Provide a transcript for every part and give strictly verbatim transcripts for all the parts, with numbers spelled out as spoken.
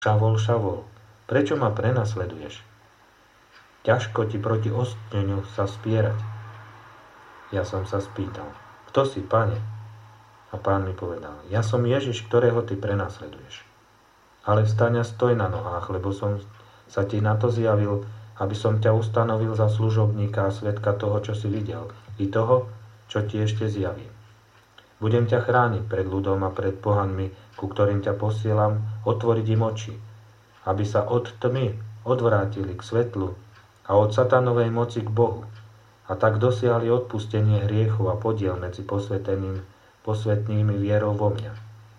Šavol, Šavol, prečo ma prenasleduješ? Ťažko ti proti ostňu sa spierať. Ja som sa spýtal, kto si, Pane? A Pán mi povedal, ja som Ježiš, ktorého ty prenasleduješ. Ale vstaň a stoj na nohách, lebo som sa ti na to zjavil, aby som ťa ustanovil za služobníka a svedka toho, čo si videl, i toho, čo ti ešte zjavím. Budem ťa chrániť pred ľudom a pred pohanmi, ku ktorým ťa posielam, otvoriť im oči, aby sa od tmy odvrátili k svetlu a od satanovej moci k Bohu, a tak dosiahli odpustenie hriechu a podiel medzi posveteným, posvetnými vierou vo mňa.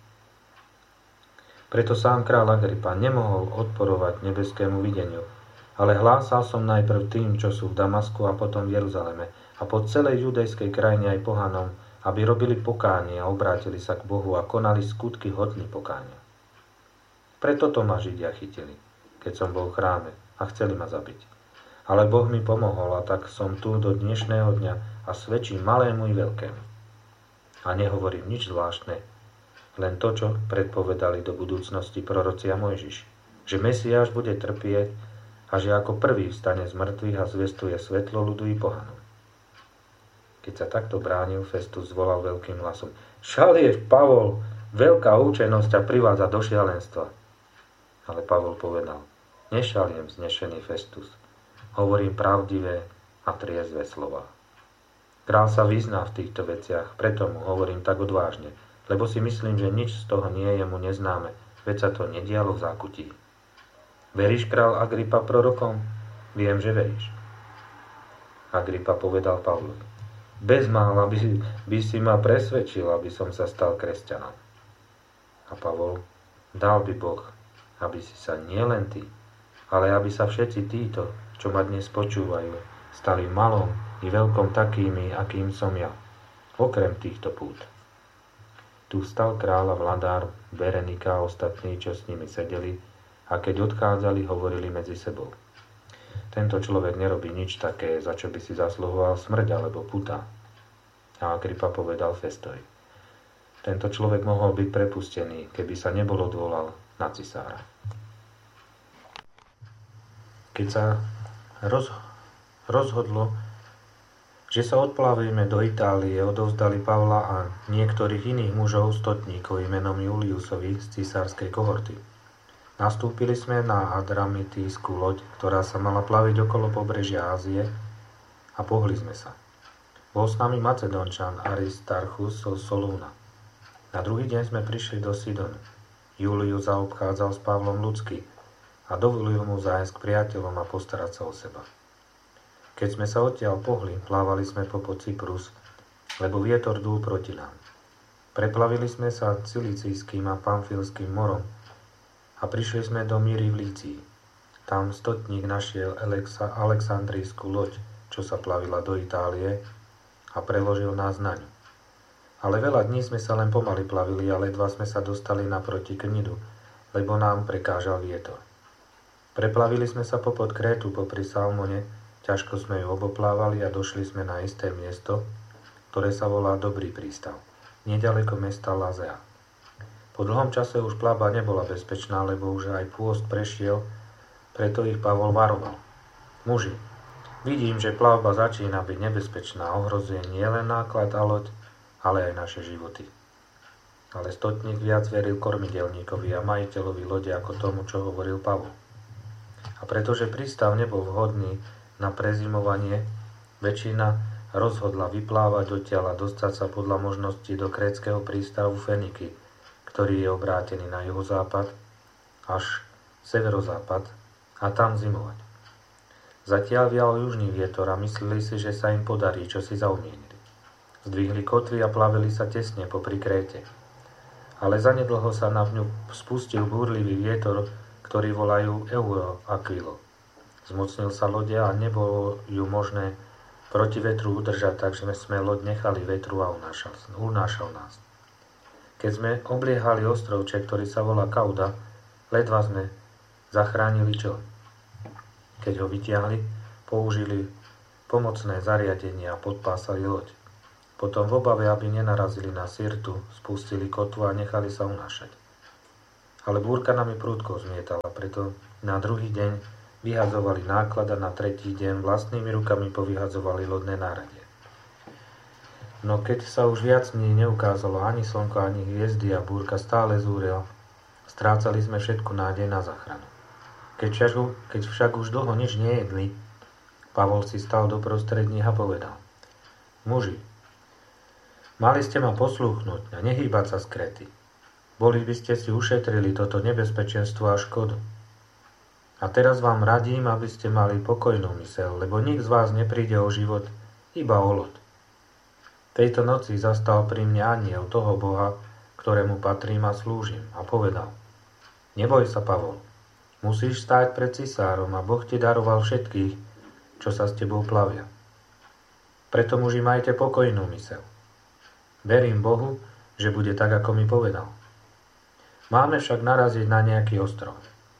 Preto sám kráľ Agripa nemohol odporovať nebeskému videniu, ale hlásal som najprv tým, čo sú v Damasku a potom v Jeruzaleme a po celej judejskej krajine aj pohanom, aby robili pokánie a obrátili sa k Bohu a konali skutky hodný pokánia. Preto to ma Židia chytili, keď som bol v chráme a chceli ma zabiť. Ale Boh mi pomohol a tak som tu do dnešného dňa a svedčím malému i veľkému. A nehovorím nič zvláštne, len to, čo predpovedali do budúcnosti proroci a Mojžiš, že Mesiáš bude trpieť a že ako prvý vstane z mŕtvych a zvestuje svetlo ľudu i pohanom. Keď sa takto bránil, Festus zvolal veľkým hlasom: Šalieš, Pavol, veľká účenosť ťa privádza do šialenstva. Ale Pavol povedal: Nešaliem, znešený Festus, hovorím pravdivé a triezve slová. Král sa vyzná v týchto veciach, preto mu hovorím tak odvážne, lebo si myslím, že nič z toho nie je mu neznáme, veď sa to nedialo v zákutí. Veríš, král Agripa, prorokom? Viem, že veríš. Agripa povedal Pavlovi: Bezmála by, by si ma presvedčil, aby som sa stal kresťanom. A Pavol: Dal by Boh, aby si sa nielen ty, ale aby sa všetci títo, čo ma dnes počúvajú, stali malom i veľkom takými, akým som ja, okrem týchto pút. Tu vstal kráľ a vladár, Berenika a ostatní, čo s nimi sedeli, a keď odchádzali, hovorili medzi sebou: Tento človek nerobí nič také, za čo by si zasluhoval smrť alebo puta. A Agripa povedal Festovi: Tento človek mohol byť prepustený, keby sa nebol odvolal na cisára. Keď sa roz, rozhodlo, že sa odplavíme do Itálie, odovzdali Pavla a niektorých iných mužov stotníkov menom Juliusovi z cisárskej kohorty. Nastúpili sme na Adramitijskú loď, ktorá sa mala plaviť okolo pobrežia Ázie, a pohli sme sa. Bol s nami Macedončan Aristarchus zo Solúna. Na druhý deň sme prišli do Sidonu. Julius zaobchádzal s Pavlom ľudsky a dovolil mu zájsť k priateľom a postarať sa o seba. Keď sme sa odtiaľ pohli, plávali sme popod Cyprus, lebo vietor dúl proti nám. Preplavili sme sa Cilicijským a Pamfilským morom a prišli sme do Míry v Lícii. Tam stotník našiel Alexa, Alexandrijskú loď, čo sa plavila do Itálie, a preložil nás na ňu. Ale veľa dní sme sa len pomaly plavili a ledva sme sa dostali naproti Knidu, lebo nám prekážal vietor. Preplavili sme sa popod Krétu popri Salmone, ťažko sme ju oboplávali a došli sme na isté miesto, ktoré sa volá Dobrý prístav, neďaleko mesta Lazea. Po dlhom čase už plavba nebola bezpečná, lebo už aj pôst prešiel, preto ich Pavol varoval: Muži, vidím, že plavba začína byť nebezpečná, ohrozuje nielen náklad a loď, ale aj naše životy. Ale stotník viac veril kormidelníkovi a majiteľovi lode ako tomu, čo hovoril Pavol. A pretože prístav nebol vhodný na prezimovanie, väčšina rozhodla vyplávať odtiaľ a dostať sa podľa možnosti do krétskeho prístavu Feniky, ktorý je obrátený na juhozápad až severozápad, a tam zimovať. Zatiaľ vial južný vietor a mysleli si, že sa im podarí, čo si zaumienili. Zdvihli kotvy a plavili sa tesne popri Kréte. Ale zanedlho sa na ňu spustil búrlivý vietor, ktorý volajú Euroaquilo. Zmocnil sa lode a nebolo ju možné proti vetru udržať, takže sme loď nechali vetru a unášal, unášal nás. Keď sme obliehali ostrovček, ktorý sa volá Kauda, ledva sme zachránili čo? Keď ho vytiahli, použili pomocné zariadenia a podpásali loď. Potom v obave, aby nenarazili na Sirtu, spustili kotvu a nechali sa unášať. Ale búrka nami prúdko zmietala, preto na druhý deň vyhadzovali náklad a na tretí deň vlastnými rukami povyhadzovali lodné náradie. No keď sa už viac dní neukázalo ani slnko, ani hviezdy a búrka stále zúrila, strácali sme všetku nádej na záchranu. Keď však, keď však už dlho nič nejedli, Pavol si stal doprostred nich a povedal: Muži, mali ste ma poslúchnuť a nehýbať sa z Krety. Boli by ste si ušetrili toto nebezpečenstvo a škodu. A teraz vám radím, aby ste mali pokojnú myseľ, lebo nik z vás nepríde o život, iba o loď. Tejto noci zastal pri mne anjel toho Boha, ktorému patrím a slúžim, a povedal: Neboj sa, Pavol, musíš stáť pred cisárom a Boh ti daroval všetkých, čo sa s tebou plavia. Preto, muži, majte pokojnú myseľ. Verím Bohu, že bude tak, ako mi povedal. Máme však naraziť na nejaký ostrov.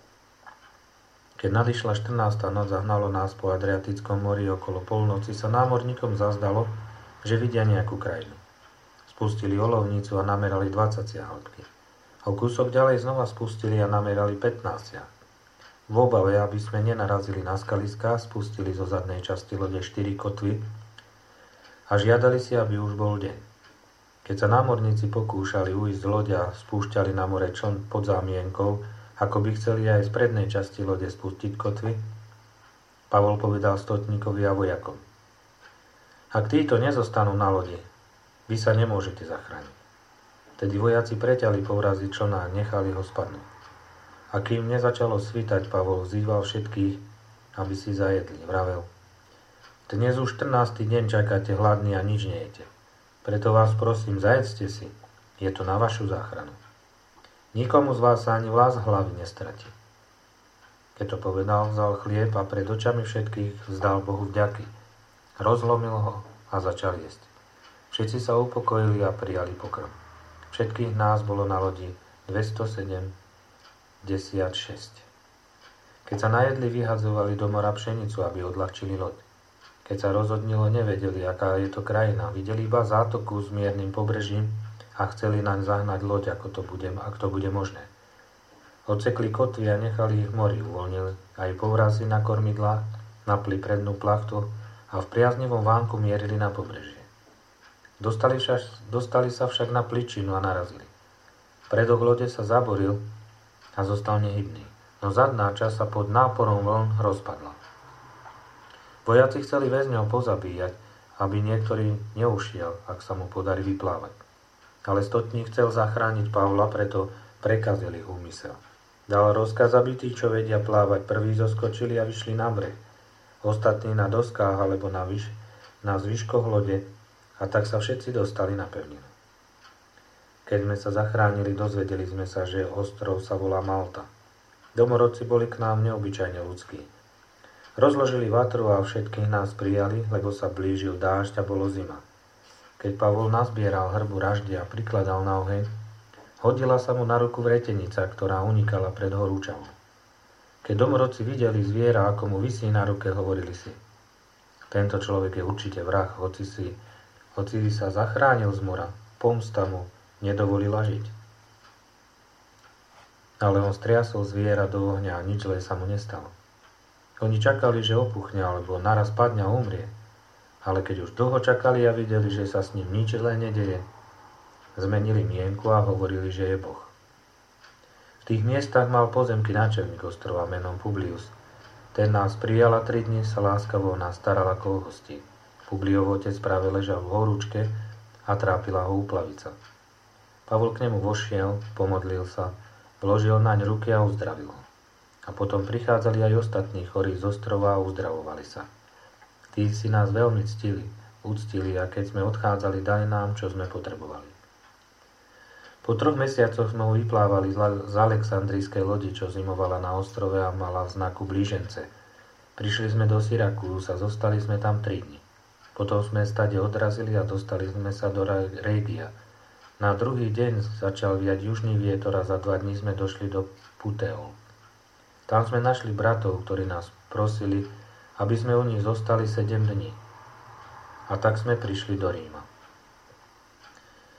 Keď nadišla štrnásta noc a hnalo nás po Adriatickom mori okolo polnoci, sa námorníkom zazdalo, že vidia nejakú krajinu. Spustili olovnicu a namerali dvadsať siahodky. A kúsok ďalej znova spustili a namerali pätnásť siahod. V obave, aby sme nenarazili na skaliská, spustili zo zadnej časti lode štyri kotvy a žiadali si, aby už bol deň. Keď sa námorníci pokúšali ujsť z lode a spúšťali na more čln pod zámienkou, ako by chceli aj z prednej časti lode spustiť kotvy, Pavol povedal stotníkovi a vojakom: Ak títo nezostanú na lodi, vy sa nemôžete zachrániť. Tedy vojaci preťali povrazy člna a nechali ho spadnúť. A kým nezačalo svítať, Pavol vzýval všetkých, aby si zajedli. Vravel: Dnes už štrnásty deň čakáte hladní a nič nejete. Preto vás prosím, zajedzte si. Je to na vašu záchranu. Nikomu z vás sa ani vlas hlavy nestratí. Keď to povedal, vzal chlieb a pred očami všetkých vzdal Bohu vďaky. Rozlomil ho a začal jesť. Všetci sa upokojili a prijali pokrm. Všetkých nás bolo na lodi dvestosedemdesiatšesť. Keď sa najedli, vyhadzovali do mora pšenicu, aby odľahčili loď. Keď sa rozhodnilo, nevedeli, aká je to krajina. Videli iba zátoku s miernym pobrežím a chceli naň zahnať loď, ako to bude, ak to bude možné. Odsekli kotvy a nechali ich v mori, uvoľnili aj povrazy na kormidlách, napli prednú plachtu a v priaznivom vánku mierili na pobrežie. Dostali, však, dostali sa však na pličinu a narazili. Predok lode sa zaboril a zostal nehybný, no zadná časť sa pod náporom vln rozpadla. Vojaci chceli väzňov pozabíjať, aby niektorý neušiel, ak sa mu podarí vyplávať. Ale stotník chcel zachrániť Pavla, preto prekazil ich úmysel. Dal rozkaz, aby tí, čo vedia plávať, prví zoskočili a vyšli na breh. Ostatní na doskách alebo na, vyš- na zvyškoch lode, a tak sa všetci dostali na pevninu. Keď sme sa zachránili, dozvedeli sme sa, že ostrov sa volá Malta. Domorodci boli k nám neobyčajne ľudskí. Rozložili vatru a všetkých nás prijali, lebo sa blížil dážď a bolo zima. Keď Pavol nazbieral hrbu raždia a prikladal na oheň, hodila sa mu na ruku vretenica, ktorá unikala pred horúčavom. Keď domorodci videli zviera, ako mu visí na ruke, hovorili si: Tento človek je určite vrah, hoci si, hoci sa zachránil z mora, pomsta mu nedovolila žiť. Ale on striasol zviera do ohňa a nič zlé sa mu nestalo. Oni čakali, že opuchne alebo naraz padne a umrie. Ale keď už dlho čakali a videli, že sa s ním nič zlé nedeje, zmenili mienku a hovorili, že je Boh. V tých miestach mal pozemky náčelník ostrova menom Publius. Ten nás prijal a tri dni sa láskavo nás staral ako o hostí. Publiov otec práve ležal v horúčke a trápila ho úplavica. Pavol k nemu vošiel, pomodlil sa, vložil naň ruky a uzdravil ho. A potom prichádzali aj ostatní chorí z ostrova a uzdravovali sa. Tí si nás veľmi ctili, uctili a keď sme odchádzali, dali nám, čo sme potrebovali. Po troch mesiacoch sme vyplávali z Alexandrijskej lodi, čo zimovala na ostrove a mala v znaku blížence. Prišli sme do Syrakúz a zostali sme tam tri dni. Potom sme stade odrazili a dostali sme sa do Régia. Na druhý deň začal viať južný vietor a za dva dní sme došli do Puteol. Tam sme našli bratov, ktorí nás prosili, aby sme u nich zostali sedem dní. A tak sme prišli do Ríma.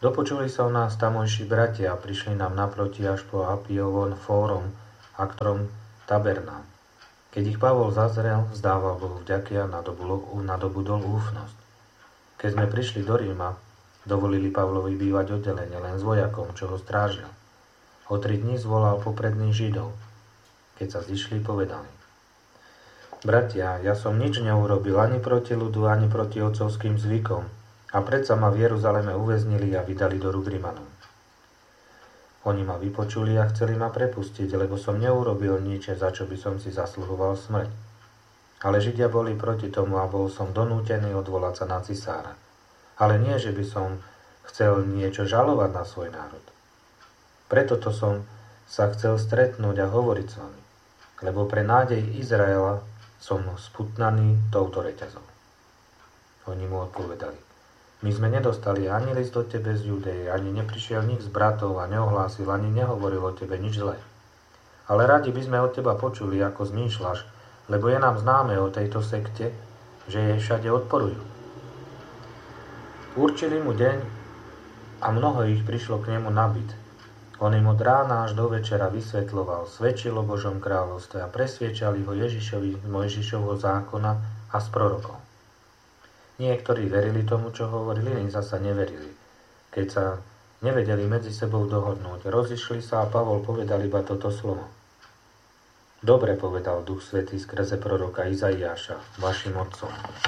Dopočuli sa o nás tamojší bratia a prišli nám naproti až po Apiovon fórum, Aktrom Tabernám. Keď ich Pavol zazrel, vzdával Bohu vďaky a nadobudol úfnosť. Keď sme prišli do Ríma, dovolili Pavlovi bývať oddelenie len s vojakom, čo ho strážil. O tri dni zvolal popredných Židov. Keď sa zišli, povedali: Bratia, ja som nič neurobil ani proti ľudu, ani proti otcovským zvykom, a predsa ma v Jeruzaleme uväznili a vydali do rúk Rimanom. Oni ma vypočuli a chceli ma prepustiť, lebo som neurobil nič, za čo by som si zasluhoval smrť. Ale Židia boli proti tomu a bol som donútený odvolať sa na cisára. Ale nie, že by som chcel niečo žalovať na svoj národ. Preto to som sa chcel stretnúť a hovoriť s vami, lebo pre nádej Izraela som sputnaný touto reťazou. Oni mu odpovedali: My sme nedostali ani list od tebe z Judeje, ani neprišiel nik z bratov a neohlásil, ani nehovoril o tebe nič zlé. Ale radi by sme od teba počuli, ako zmýšľaš, lebo je nám známe o tejto sekte, že jej všade odporujú. Určili mu deň a mnoho ich prišlo k nemu na byt. On im od rána až do večera vysvetľoval, svedčil o Božom kráľovstve a presviečali ho Ježišovi z Mojžišovho zákona a z prorokov. Niektorí verili tomu, čo hovorili, iní zasa neverili. Keď sa nevedeli medzi sebou dohodnúť, rozišli sa a Pavol povedal iba toto slovo. Dobre, povedal Duch Svätý skrze proroka Izaiáša, vašim otcom.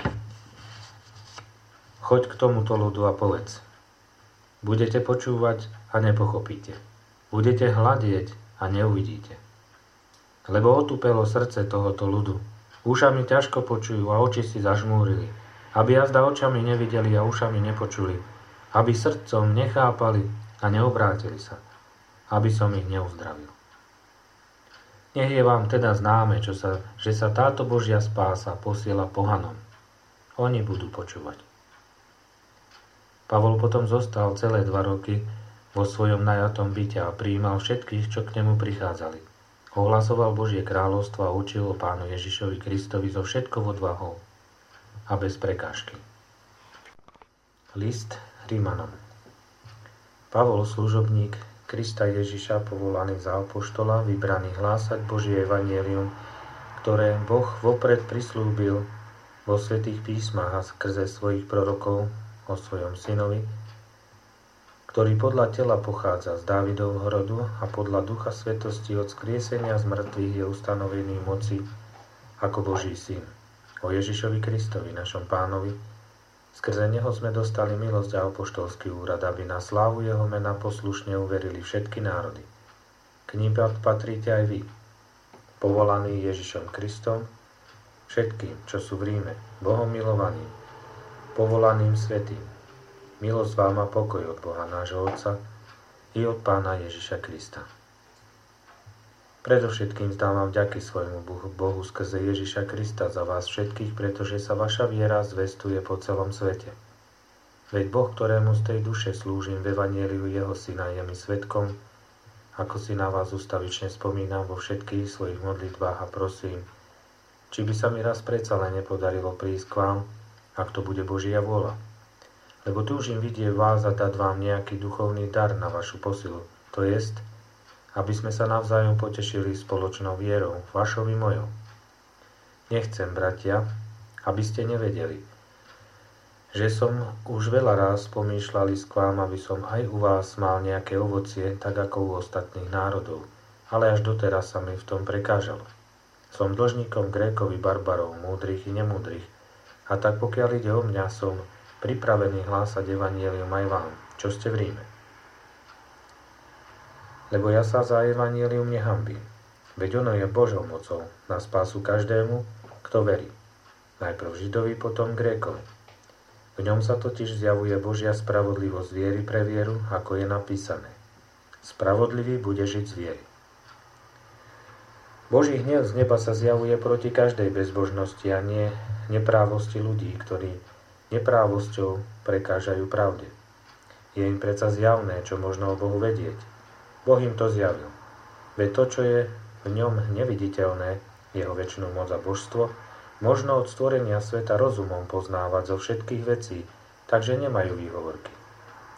Choď k tomuto ľudu a povedz: Budete počúvať a nepochopíte. Budete hľadieť a neuvidíte. Lebo otupelo srdce tohoto ľudu. Ušami ťažko počujú a oči si zažmúrili. Aby jazda očami nevideli a ušami nepočuli. Aby srdcom nechápali a neobrátili sa. Aby som ich neuzdravil. Nech je vám teda známe, čo sa, že sa táto Božia spása posiela pohanom. Oni budú počúvať. Pavol potom zostal celé dva roky vo svojom najatom byte a prijímal všetkých, čo k nemu prichádzali. Ohlasoval Božie kráľovstvo a učil o Pánu Ježišovi Kristovi so všetkou odvahou a bez prekážky. List Rímanom. Pavol, služobník Krista Ježiša, povolaný za apoštola, vybraný hlásať Božie evanjelium, ktoré Boh vopred prislúbil vo svätých písmach a skrze svojich prorokov o svojom synovi, ktorý podľa tela pochádza z Dávidovho rodu a podľa ducha svetosti od skriesenia z mŕtvych je ustanovený moci ako Boží syn. O Ježišovi Kristovi, našom Pánovi, skrze neho sme dostali milosť a apoštolský úrad, aby na slávu jeho mena poslušne uverili všetky národy. K nim patríte aj vy, povolaní Ježišom Kristom, všetkým, čo sú v Ríme, Bohom milovaným, povolaným svätým. Milosť vám a pokoj od Boha nášho Otca i od Pána Ježiša Krista. Predovšetkým zdávam vďaky svojmu Bohu skrze Ježiša Krista za vás všetkých, pretože sa vaša viera zvestuje po celom svete. Veď Boh, ktorému z tej duše slúžim v evanjeliu jeho syna, je mi svedkom, ako si na vás ustavične spomínam vo všetkých svojich modlitbách a prosím, či by sa mi raz predsa len nepodarilo prísť k vám, ak to bude Božia vôľa. Lebo túžim vidieť vás a dať vám nejaký duchovný dar na vašu posilu, to jest, aby sme sa navzájom potešili spoločnou vierou, vašou i mojou. Nechcem, bratia, aby ste nevedeli, že som už veľa raz pomýšľal ísť k vám, aby som aj u vás mal nejaké ovocie, tak ako u ostatných národov, ale až doteraz sa mi v tom prekážalo. Som dlžníkom Grékovi, barbarov, múdrych i nemúdrych, a tak pokiaľ ide o mňa, som pripravený hlásať evanjelium aj vám, čo ste v Ríme. Lebo ja sa za evanjelium nehanbím, veď ono je Božou mocou na spásu každému, kto verí. Najprv Židovi, potom Grékovi. V ňom sa totiž zjavuje Božia spravodlivosť viery pre vieru, ako je napísané. Spravodlivý bude žiť z viery. Boží hnev z neba sa zjavuje proti každej bezbožnosti a nie neprávosti ľudí, ktorí neprávosťou prekážajú pravde. Je im predsa zjavné, čo možno o Bohu vedieť. Boh im to zjavil. Veď to, čo je v ňom neviditeľné, jeho večnú moc a božstvo, možno od stvorenia sveta rozumom poznávať zo všetkých vecí, takže nemajú výhovorky.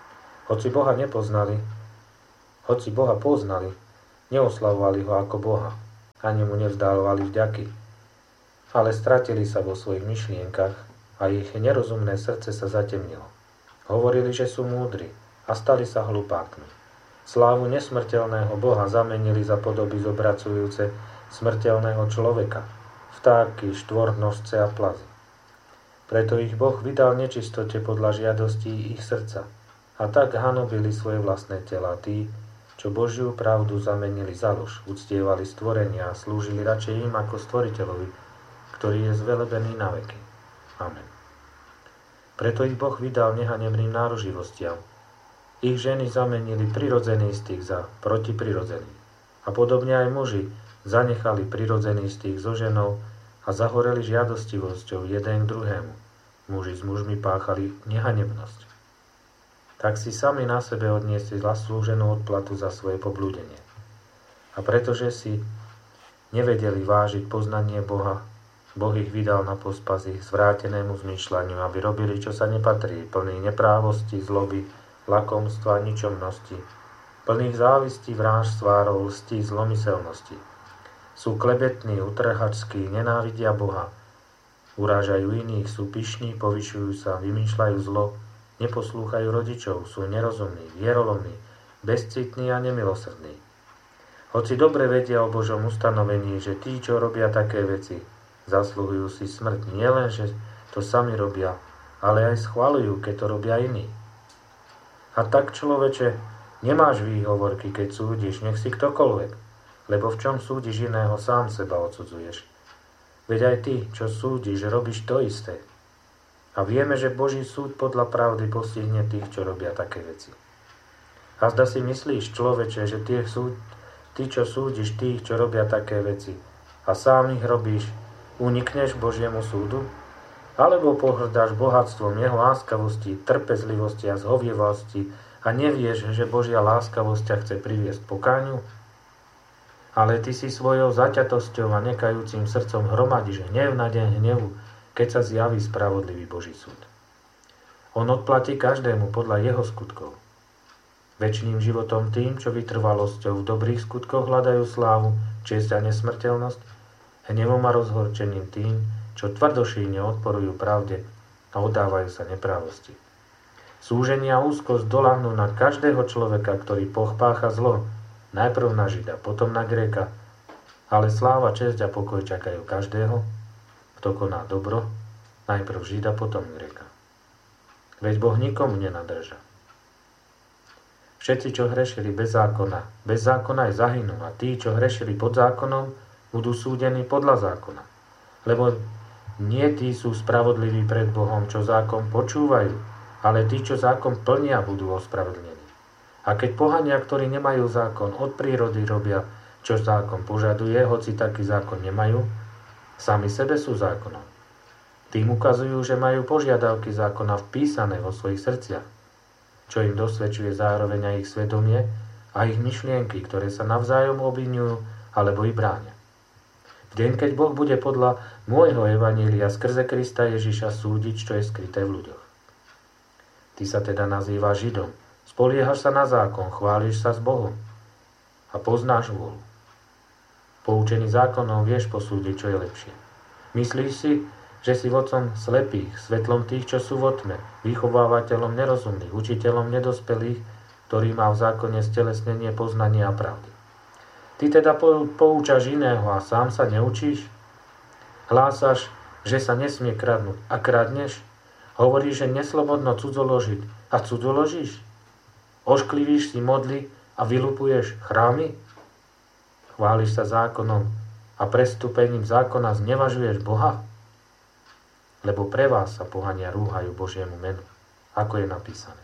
Hoci Boha nepoznali, hoci Boha poznali, neoslavovali ho ako Boha, ani mu nevzdávali vďaky, ale stratili sa vo svojich myšlienkach a ich nerozumné srdce sa zatemnilo. Hovorili, že sú múdri a stali sa hlupákmi. Slávu nesmrteľného Boha zamenili za podoby zobracujúce smrteľného človeka, vtáky, štvornožce a plazy. Preto ich Boh vydal nečistote podľa žiadostí ich srdca a tak hanobili svoje vlastné tela tí, čo Božiu pravdu zamenili za lož, uctievali stvorenia a slúžili radšej im ako stvoriteľovi, ktorý je zvelebený na veky. Amen. Preto ich Boh vydal nehanebným náruživostiam. Ich ženy zamenili prirodzený styk za protiprirodzený. A podobne aj muži zanechali prirodzený styk so ženou a zahoreli žiadostivosťou jeden k druhému. Muži s mužmi páchali nehanebnosť. Tak si sami na sebe odniesli zaslúženú odplatu za svoje poblúdenie. A pretože si nevedeli vážiť poznanie Boha, Boh ich vydal na pospas ich zvrátenému zmýšľaniu, aby robili, čo sa nepatrí, plný neprávosti, zloby, lakomstva, ničomnosti, plných závistí, vrážd, svárov, lstí, zlomyselnosti. Sú klebetní, utrhačskí, nenávidia Boha, urážajú iných, sú pyšní, povyšujú sa, vymýšľajú zlo, neposlúchajú rodičov, sú nerozumní, vierolomní, bezcitní a nemilosrdní. Hoci dobre vedia o Božom ustanovení, že tí, čo robia také veci, zasluhujú si smrť. Nie len, že to sami robia, ale aj schvaľujú, keď to robia iní. A tak, človeče, nemáš výhovorky, keď súdiš, nech si ktokoľvek, lebo v čom súdiš iného, sám seba odsudzuješ. Veď aj ty, čo súdiš, robíš to isté. A vieme, že Boží súd podľa pravdy postihne tých, čo robia také veci. A zda si myslíš, človeče, že ty, súd, ty, čo súdiš tých, čo robia také veci, a sám ich robíš, unikneš Božiemu súdu? Alebo pohrdáš bohatstvom jeho láskavosti, trpezlivosti a zhovievosti a nevieš, že Božia láskavosť ťa chce priviesť k pokániu? Ale ty si svojou zaťatosťou a nekajúcim srdcom hromadíš hnev na deň hnevu, keď sa zjaví spravodlivý Boží súd. On odplatí každému podľa jeho skutkov. Večným životom tým, čo vytrvalosťou v dobrých skutkoch hľadajú slávu, česť a nesmrteľnosť, hnevom a rozhorčením tým, čo tvrdošíjne odporujú pravde a oddávajú sa neprávosti. Súženie a úzkosť doľahnú na každého človeka, ktorý pochpácha zlo, najprv na Žida, potom na Gréka, ale sláva, česť a pokoj čakajú každého, kto koná dobro, najprv Žida, potom Gréka. Veď Boh nikomu nenadrža. Všetci, čo hrešili bez zákona, bez zákona aj zahynú, a tí, čo hrešili pod zákonom, budú súdení podľa zákona. Lebo nie tí sú spravodliví pred Bohom, čo zákon počúvajú, ale tí, čo zákon plnia, budú ospravedlnení. A keď pohania, ktorí nemajú zákon, od prírody robia, čo zákon požaduje, hoci taký zákon nemajú, sami sebe sú zákonom. Tým ukazujú, že majú požiadavky zákona vpísané vo svojich srdciach, čo im dosvedčuje zároveň aj ich svedomie a ich myšlienky, ktoré sa navzájom obviňujú alebo i bránia. V deň, keď Boh bude podľa môjho evanília skrze Krista Ježiša súdiť, čo je skryté v ľuďoch. Ty sa teda nazývaš Židom, spoliehaš sa na zákon, chváliš sa s Bohom a poznáš vôľu. Poučený zákonom vieš posúdiť, čo je lepšie. Myslíš si, že si vodcom slepých, svetlom tých, čo sú vo tme, vychovávateľom nerozumných, učiteľom nedospelých, ktorý má v zákone stelesnenie poznania a pravdy. Ty teda poučaš iného a sám sa neučíš? Hlásaš, že sa nesmie kradnúť a kradneš? Hovoríš, že neslobodno cudzoložiť a cudzoložíš? Ošklivíš si modly a vylupuješ chrámy? Chváliš sa zákonom a prestúpením zákona znevažuješ Boha? Lebo pre vás sa pohania rúhajú Božiemu menu, ako je napísané.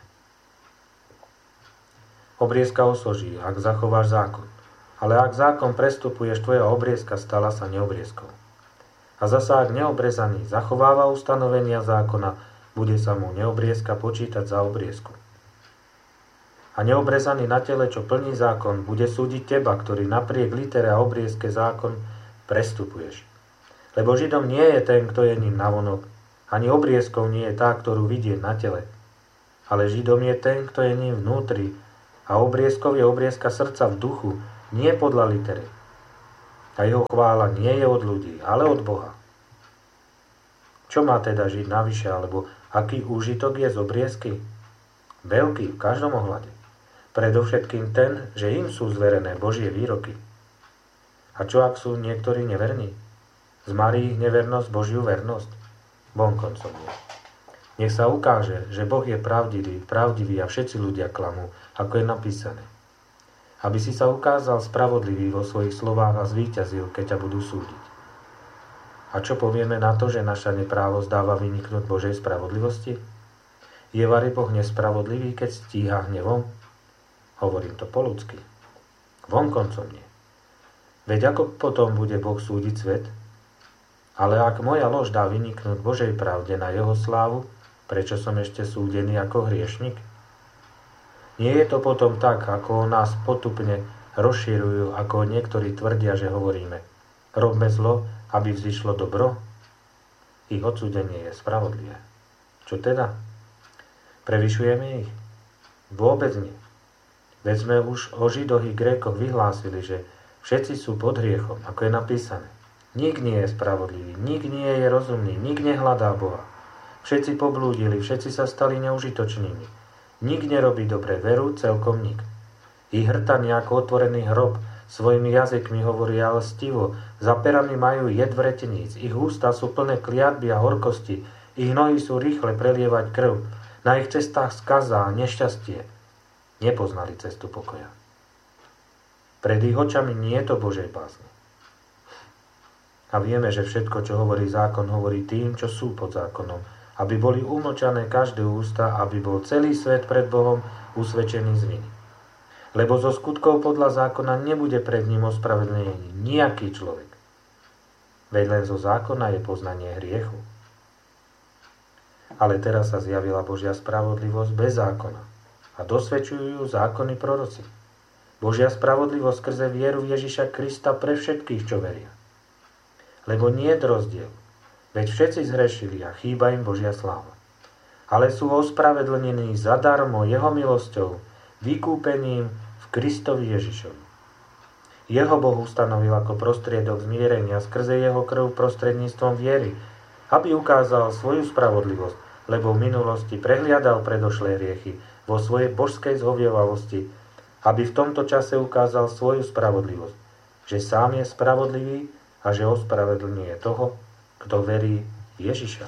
Obriezka osoží, ak zachováš zákon. Ale ak zákon prestupuješ, tvoja obriezka stala sa neobriezkou. A zasa ak neobrezaný zachováva ustanovenia zákona, bude sa mu neobriezka počítať za obriezku. A neobrezaný na tele, čo plní zákon, bude súdiť teba, ktorý napriek litere a obriezke zákon prestupuješ. Lebo Židom nie je ten, kto je ním navonok, ani obriezkou nie je tá, ktorú vidie na tele, ale Židom je ten, kto je ním vnútri, a obriezkov je obriezka srdca v duchu, nie podľa litery. A jeho chvála nie je od ľudí, ale od Boha. Čo má teda Žid navyše, alebo aký úžitok je z obriezky? Veľký v každom ohľade. Predovšetkým ten, že im sú zverené Božie výroky. A čo ak sú niektorí neverní? Zmarí ich nevernosť Božiu vernosť? Vonkoncom nie. Nech sa ukáže, že Boh je pravdivý, pravdivý a všetci ľudia klamú, ako je napísané. Aby si sa ukázal spravodlivý vo svojich slovách a zvíťazil, keď ťa budú súdiť. A čo povieme na to, že naša neprávosť dáva vyniknúť Božej spravodlivosti? Je vari Boh nespravodlivý, keď stíha hnevom? Hovorím to po ľudsky. Vonkoncom nie. Veď ako potom bude Boh súdiť svet? Ale ak moja lož dá vyniknúť Božej pravde na jeho slávu, prečo som ešte súdený ako hriešnik? Nie je to potom tak, ako nás potupne rozširujú, ako niektorí tvrdia, že hovoríme. Robme zlo, aby vzýšlo dobro? Ich odsúdenie je spravodlivé. Čo teda? Prevyšujeme ich? Vôbec nie. Veď sme už o Židoch i Grékoch vyhlásili, že všetci sú pod hriechom, ako je napísané. Nik nie je spravodlivý, nik nie je rozumný, nik nehľadá Boha. Všetci poblúdili, všetci sa stali neužitočnými. Nik nerobí dobre veru, celkom nik. Ich hrtaní ako otvorený hrob, svojimi jazykmi hovoria lstivo, za perami majú jed vreteníc, ich ústa sú plné kliatby a horkosti, ich nohy sú rýchle prelievať krv, na ich cestách skaza a nešťastie. Nepoznali cestu pokoja. Pred ich očami nie je to Božej bázne. A vieme, že všetko, čo hovorí zákon, hovorí tým, čo sú pod zákonom, aby boli umlčané každé ústa, aby bol celý svet pred Bohom usvedčený z viny. Lebo zo skutkov podľa zákona nebude pred ním ospravedlnený nejaký človek. Veď len zo zákona je poznanie hriechu. Ale teraz sa zjavila Božia spravodlivosť bez zákona a dosvedčujú ju zákony proroci. Božia spravodlivosť skrze vieru v Ježiša Krista pre všetkých, čo veria. Lebo nie je rozdiel, veď všetci zhrešili a chýba im Božia sláva. Ale sú ospravedlnení zadarmo jeho milosťou, vykúpením v Kristovi Ježišovi. Jeho Boh ustanovil ako prostriedok zmierenia skrze jeho krv prostredníctvom viery, aby ukázal svoju spravodlivosť, lebo v minulosti prehliadal predošlé hriechy vo svojej božskej zhovievavosti, aby v tomto čase ukázal svoju spravodlivosť, že sám je spravodlivý a že ospravedlňuje toho, kto verí Ježiša.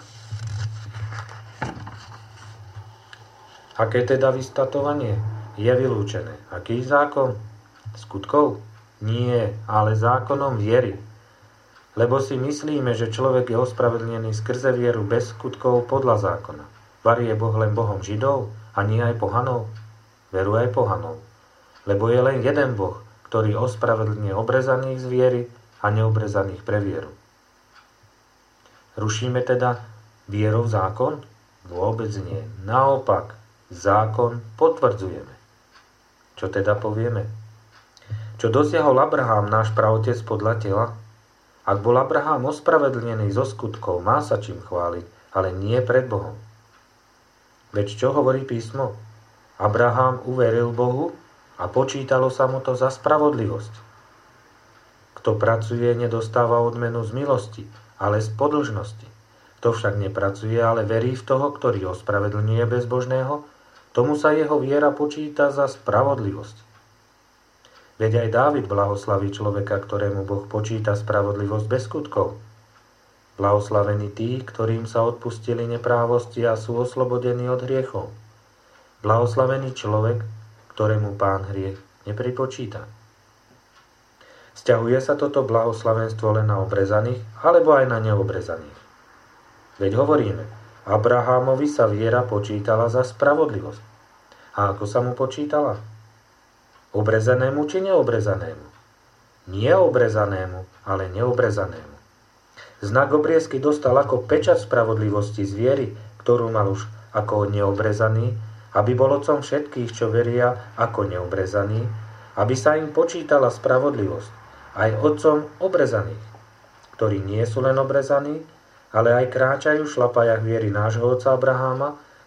Aké teda vystatovanie? Je vylúčené. Aký zákon? Skutkov? Nie, ale zákonom viery. Lebo si myslíme, že človek je ospravedlnený skrze vieru bez skutkov podľa zákona. Varí je Boh len Bohom Židov a nie aj pohanov? Veru aj pohanov. Lebo je len jeden Boh, ktorý ospravedlňuje obrezaných z viery a neobrezaných pre vieru. Rušíme teda vierou zákon? Vôbec nie. Naopak, zákon potvrdzujeme. Čo teda povieme? Čo dosiahol Abraham, náš praotec podľa tela? Ak bol Abraham ospravedlnený zo skutkov, má sa čím chváliť, ale nie pred Bohom. Veď čo hovorí písmo? Abraham uveril Bohu a počítalo sa mu to za spravodlivosť. Kto pracuje, nedostáva odmenu z milosti, ale z podlžnosti. Kto však nepracuje, ale verí v toho, ktorý ospravedlňuje bezbožného, tomu sa jeho viera počíta za spravodlivosť. Veď aj Dávid blahoslaví človeka, ktorému Boh počíta spravodlivosť bez skutkov. Blahoslavení tí, ktorým sa odpustili neprávosti a sú oslobodení od hriechov. Blahoslavený človek, ktorému Pán hriech nepripočíta. Sťahuje sa toto blahoslavenstvo len na obrezaných, alebo aj na neobrezaných? Veď hovoríme, Abrahámovi sa viera počítala za spravodlivosť. A ako sa mu počítala? Obrezanému či neobrezanému? Nie obrezanému, ale neobrezanému. Znak obriezky dostal ako pečať spravodlivosti z viery, ktorú mal už ako neobrezaný, aby bol otcom všetkých, čo veria ako neobrezaný, aby sa im počítala spravodlivosť, aj otcom obrezaných, ktorí nie sú len obrezaní, ale aj kráčajú v šlapajach viery nášho otca Abraháma,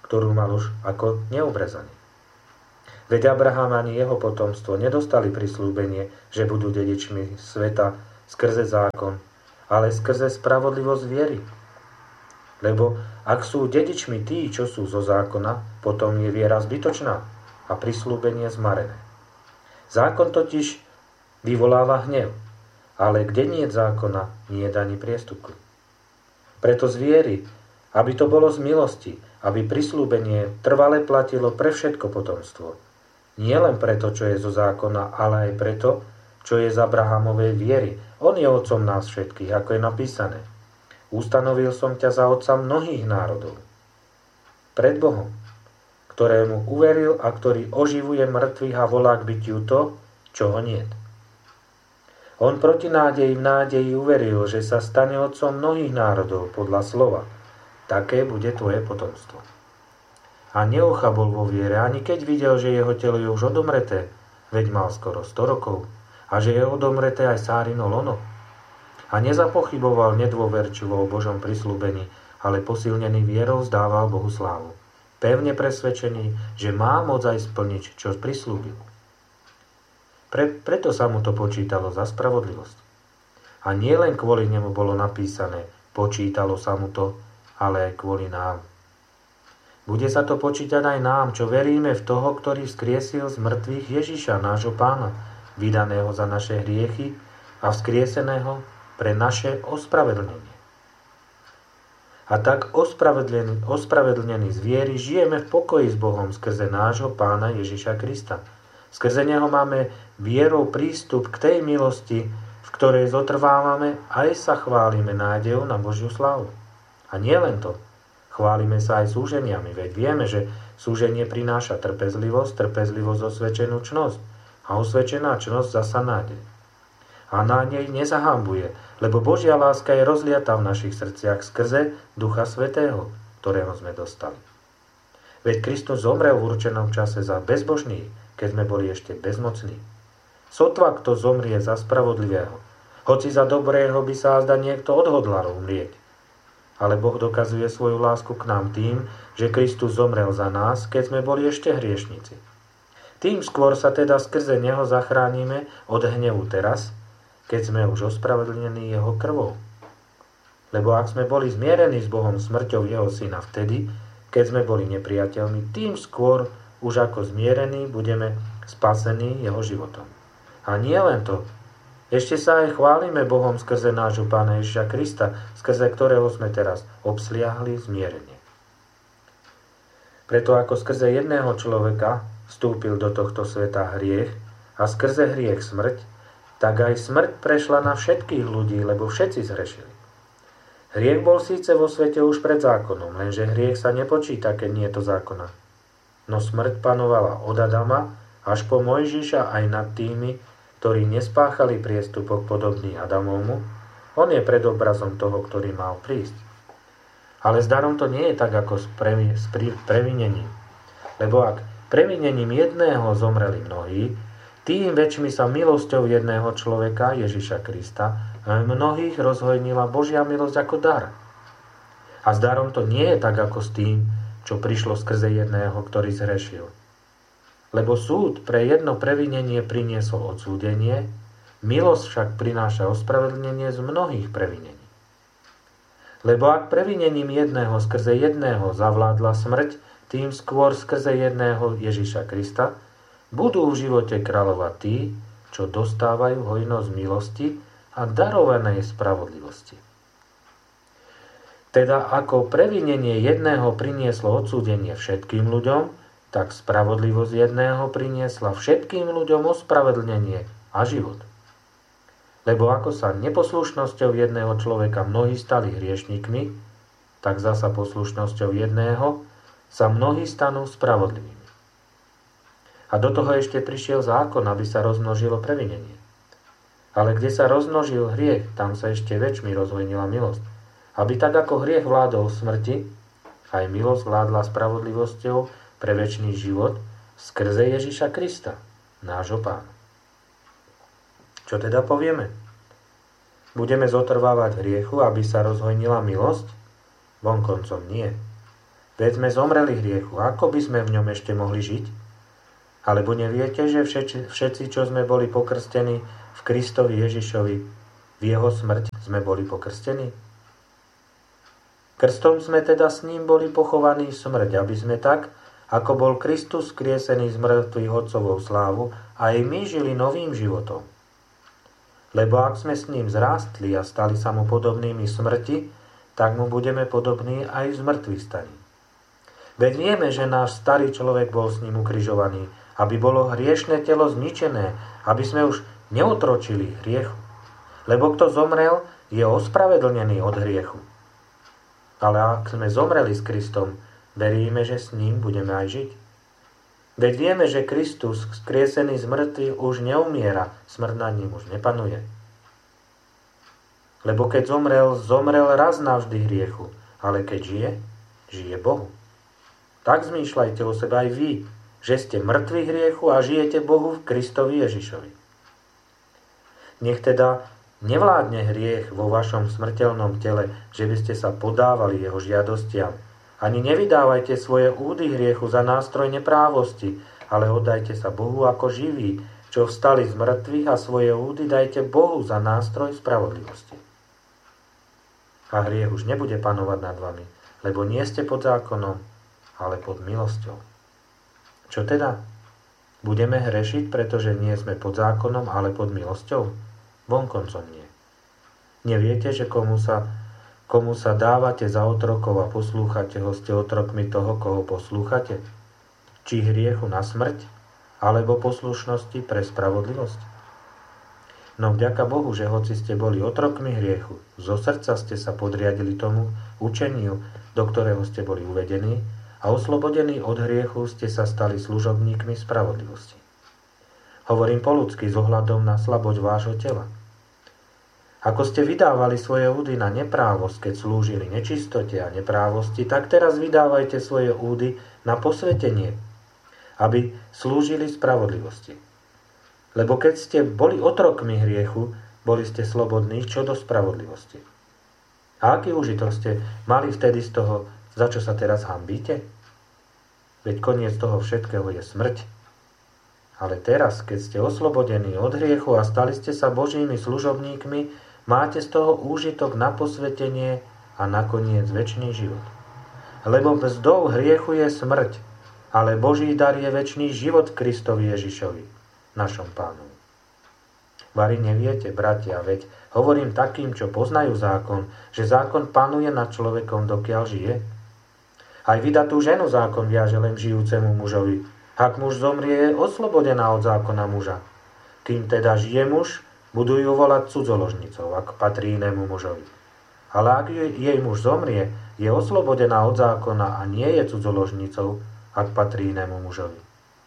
ktorú mal už ako neobrezaný. Veď Abraham ani jeho potomstvo nedostali prisľúbenie, že budú dedičmi sveta skrze zákon, ale skrze spravodlivosť viery. Lebo ak sú dedičmi tí, čo sú zo zákona, potom je viera zbytočná a prisľúbenie zmarené. Zákon totiž vyvoláva hnev, ale kde nie je zákona, nie je ani priestupku. Preto z viery, aby to bolo z milosti, aby prisľúbenie trvale platilo pre všetko potomstvo. Nie len preto, čo je zo zákona, ale aj preto, čo je z Abrahamovej viery. On je otcom nás všetkých, ako je napísané. Ustanovil som ťa za otca mnohých národov. Pred Bohom, ktorému uveril a ktorý oživuje mŕtvych a volá k bytiu to, čo ho niet. On proti nádeji v nádeji uveril, že sa stane otcom mnohých národov podľa slova. Také bude tvoje potomstvo. A neochabol vo viere, ani keď videl, že jeho telo je už odomreté, veď mal skoro sto rokov, a že je odomreté aj Sárino lono. A nezapochyboval nedôverčivo o Božom prisľúbení, ale posilnený vierou vzdával Bohu slávu. Pevne presvedčený, že má moc aj splniť, čo prislúbil. Pre, preto sa mu to počítalo za spravodlivosť. A nie len kvôli nemu bolo napísané, počítalo sa mu to, ale aj kvôli nám. Bude sa to počítať aj nám, čo veríme v toho, ktorý vzkriesil z mŕtvych Ježiša, nášho Pána, vydaného za naše hriechy a vzkrieseného pre naše ospravedlnenie. A tak ospravedlnený, ospravedlnený z viery žijeme v pokoji s Bohom skrze nášho Pána Ježiša Krista. Skrze neho máme vierou prístup k tej milosti, v ktorej zotrvávame, aj sa chválime nádejou na Božiu slávu. A nie len to. Chválime sa aj súženiami, veď vieme, že súženie prináša trpezlivosť, trpezlivosť osvedčenú čnosť a osvedčená čnosť zasa nádej. A nádej nezahambuje, lebo Božia láska je rozliatá v našich srdciach skrze Ducha Svätého, ktorého sme dostali. Veď Kristus zomrel v určenom čase za bezbožných, keď sme boli ešte bezmocní. Sotva kto zomrie za spravodlivého, hoci za dobrého by sa azda niekto odhodlal umrieť. Ale Boh dokazuje svoju lásku k nám tým, že Kristus zomrel za nás, keď sme boli ešte hriešnici. Tým skôr sa teda skrze neho zachránime od hnevu teraz, keď sme už ospravedlnení jeho krvou. Lebo ak sme boli zmierení s Bohom smrťou jeho syna vtedy, keď sme boli nepriateľmi, tým skôr už ako zmierení budeme spasení jeho životom. A nie len to, ešte sa aj chválime Bohom skrze nášho Pána Ježiša Krista, skrze ktorého sme teraz obsliahli zmierenie. Preto ako skrze jedného človeka vstúpil do tohto sveta hriech a skrze hriech smrť, tak aj smrť prešla na všetkých ľudí, lebo všetci zhrešili. Hriech bol síce vo svete už pred zákonom, lenže hriech sa nepočíta, keď nie je to zákona. No smrť panovala od Adama až po Mojžiša aj nad tými, ktorí nespáchali priestupok podobný Adamovmu. On je predobrazom toho, ktorý mal prísť. Ale s darom to nie je tak, ako s, previ- s pri- previnením. Lebo ak previnením jedného zomreli mnohí, tým väčšmi sa milosťou jedného človeka, Ježiša Krista, mnohých rozhojnila Božia milosť ako dar. A s darom to nie je tak, ako s tým, čo prišlo skrze jedného, ktorý zhrešil. Lebo súd pre jedno previnenie priniesol odsúdenie, milosť však prináša ospravedlnenie z mnohých previnení. Lebo ak previnením jedného skrze jedného zavládla smrť, tým skôr skrze jedného Ježiša Krista budú v živote kráľovať tí, čo dostávajú hojnosť milosti a darovanej spravodlivosti. Teda ako previnenie jedného prinieslo odsúdenie všetkým ľuďom, tak spravodlivosť jedného priniesla všetkým ľuďom ospravedlnenie a život. Lebo ako sa neposlušnosťou jedného človeka mnohí stali hriešnikmi, tak zasa poslušnosťou jedného sa mnohí stanú spravodlivými. A do toho ešte prišiel zákon, aby sa rozmnožilo previnenie. Ale kde sa rozmnožil hriech, tam sa ešte väčšmi rozhojnila milosť. Aby tak ako hriech vládol smrti, aj milosť vládla spravodlivosťou pre večný život skrze Ježiša Krista, nášho Pána. Čo teda povieme? Budeme zotrvávať v hriechu, aby sa rozhojnila milosť? Vonkoncom nie. Veď sme zomreli hriechu, ako by sme v ňom ešte mohli žiť? Alebo neviete, že všetci, všetci, čo sme boli pokrstení v Kristovi Ježišovi, v jeho smrť sme boli pokrstení? Krstom sme teda s ním boli pochovaní v smrť, aby sme tak, ako bol Kristus skriesený z mŕtvych Otcovou slávu, aj my žili novým životom. Lebo ak sme s ním zrástli a stali sa mu podobnými smrti, tak mu budeme podobní aj v zmrtvých staní. Veď vieme, že náš starý človek bol s ním ukrižovaný, aby bolo hriešne telo zničené, aby sme už neotročili hriechu. Lebo kto zomrel, je ospravedlnený od hriechu. Ale ak sme zomreli s Kristom, veríme, že s ním budeme aj žiť. Veď vieme, že Kristus, skriesený z mŕtvych, už neumiera, smrť nad ním už nepanuje. Lebo keď zomrel, zomrel raz navždy hriechu, ale keď žije, žije Bohu. Tak zmýšľajte o sebe aj vy, že ste mŕtvi hriechu a žijete Bohu v Kristovi Ježišovi. Nech teda nevládne hriech vo vašom smrteľnom tele, že by ste sa podávali jeho žiadostiam. Ani nevydávajte svoje údy hriechu za nástroj neprávosti, ale oddajte sa Bohu ako živí, čo vstali z mŕtvych, a svoje údy dajte Bohu za nástroj spravodlivosti. A hriech už nebude panovať nad vami, lebo nie ste pod zákonom, ale pod milosťou. Čo teda? Budeme hrešiť, pretože nie sme pod zákonom, ale pod milosťou? Vonkoncom nie. Neviete, že komu sa, komu sa dávate za otrokov a poslúchate ho, ste otrokmi toho, koho poslúchate? Či hriechu na smrť, alebo poslušnosti pre spravodlivosť? No vďaka Bohu, že hoci ste boli otrokmi hriechu, zo srdca ste sa podriadili tomu učeniu, do ktorého ste boli uvedení, a oslobodení od hriechu ste sa stali služobníkmi spravodlivosti. Hovorím po ľudsky s ohľadom na slabosť vášho tela. Ako ste vydávali svoje údy na neprávosť, keď slúžili nečistote a neprávosti, tak teraz vydávajte svoje údy na posvetenie, aby slúžili spravodlivosti. Lebo keď ste boli otrokmi hriechu, boli ste slobodní čo do spravodlivosti. A aký užitok ste mali vtedy z toho, za čo sa teraz hanbíte? Veď koniec toho všetkého je smrť. Ale teraz, keď ste oslobodení od hriechu a stali ste sa Božími služobníkmi, máte z toho úžitok na posvetenie a nakoniec večný život. Lebo mzdou hriechu je smrť, ale Boží dar je večný život Kristovi Ježišovi, našom Pánovi. Vari neviete, bratia, veď hovorím takým, čo poznajú zákon, že zákon panuje nad človekom, dokiaľ žije. Aj vydatú ženu zákon viaže len žijúcemu mužovi. Ak muž zomrie, je oslobodená od zákona muža. Kým teda žije muž, budú ju volať cudzoložnicou, ak patrí inému mužovi. Ale ak jej muž zomrie, je oslobodená od zákona a nie je cudzoložnicou, ak patrí inému mužovi.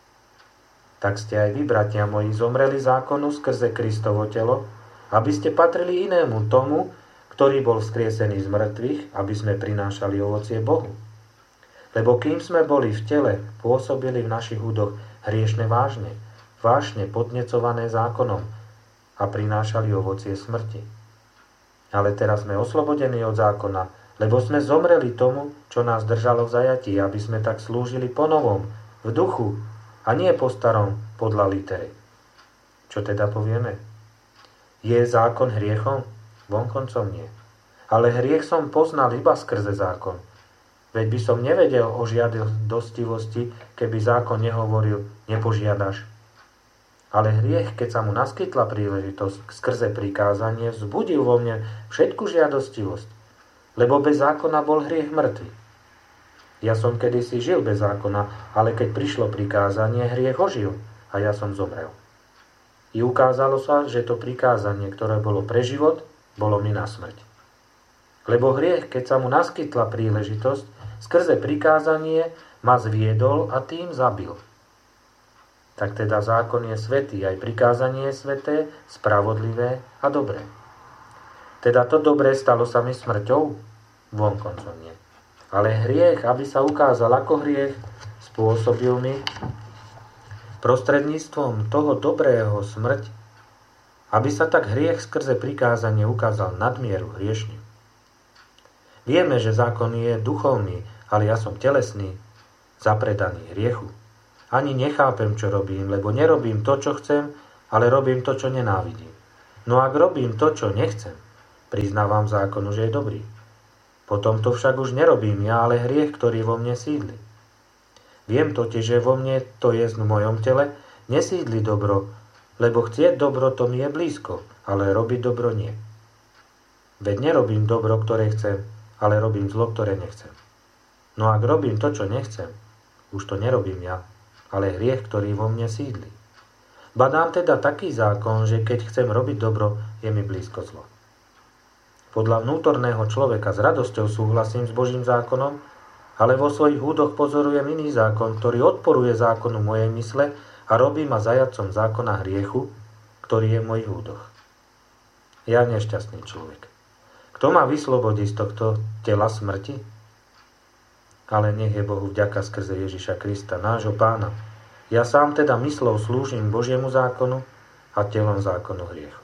Tak ste aj vy, bratia moji, zomreli zákonu skrze Kristovo telo, aby ste patrili inému tomu, ktorý bol vzkriesený z mŕtvych, aby sme prinášali ovocie Bohu. Lebo kým sme boli v tele, pôsobili v našich údoch hriešne vážne, vášne podnecované zákonom a prinášali ovocie smrti. Ale teraz sme oslobodení od zákona, lebo sme zomreli tomu, čo nás držalo v zajatí, aby sme tak slúžili po novom, v duchu, a nie po starom, podľa litery. Čo teda povieme? Je zákon hriechom? Vonkoncom nie. Ale hriech som poznal iba skrze zákon. Veď by som nevedel o žiadostivosti, keby zákon nehovoril, nepožiadaš. Ale hriech, keď sa mu naskytla príležitosť skrze prikázanie, vzbudil vo mne všetku žiadostivosť, lebo bez zákona bol hriech mŕtvy. Ja som kedysi žil bez zákona, ale keď prišlo prikázanie, hriech ožil a ja som zomrel. I ukázalo sa, že to prikázanie, ktoré bolo pre život, bolo mi na smrť. Lebo hriech, keď sa mu naskytla príležitosť, skrze prikázanie ma zviedol a tým zabil. Tak teda zákon je svätý, aj prikázanie je sväté, spravodlivé a dobré. Teda to dobré stalo sa mi smrťou? Vonkoncom nie. Ale hriech, aby sa ukázal ako hriech, spôsobil mi prostredníctvom toho dobrého smrť, aby sa tak hriech skrze prikázanie ukázal nadmieru hriešne. Vieme, že zákon je duchovný, ale ja som telesný, zapredaný hriechu. Ani nechápem, čo robím, lebo nerobím to, čo chcem, ale robím to, čo nenávidím. No ak robím to, čo nechcem, priznávam zákonu, že je dobrý. Potom to však už nerobím ja, ale hriech, ktorý vo mne sídli. Viem totiž, že vo mne, to je v mojom tele, nesídli dobro, lebo chcieť dobro to mi je blízko, ale robiť dobro nie. Veď nerobím dobro, ktoré chcem, ale robím zlo, ktoré nechcem. No ak robím to, čo nechcem, už to nerobím ja, ale hriech, ktorý vo mne sídli. Badám teda taký zákon, že keď chcem robiť dobro, je mi blízko zlo. Podľa vnútorného človeka s radosťou súhlasím s Božím zákonom, ale vo svojich údoch pozorujem iný zákon, ktorý odporuje zákonu mojej mysle a robí ma zajatcom zákona hriechu, ktorý je v mojich údoch. Ja nešťastný človek. Kto ma vyslobodí z tohto tela smrti? Ale nech je Bohu vďaka skrze Ježiša Krista, nášho Pána. Ja sám teda myslou slúžim Božiemu zákonu a telom zákonu hriechu.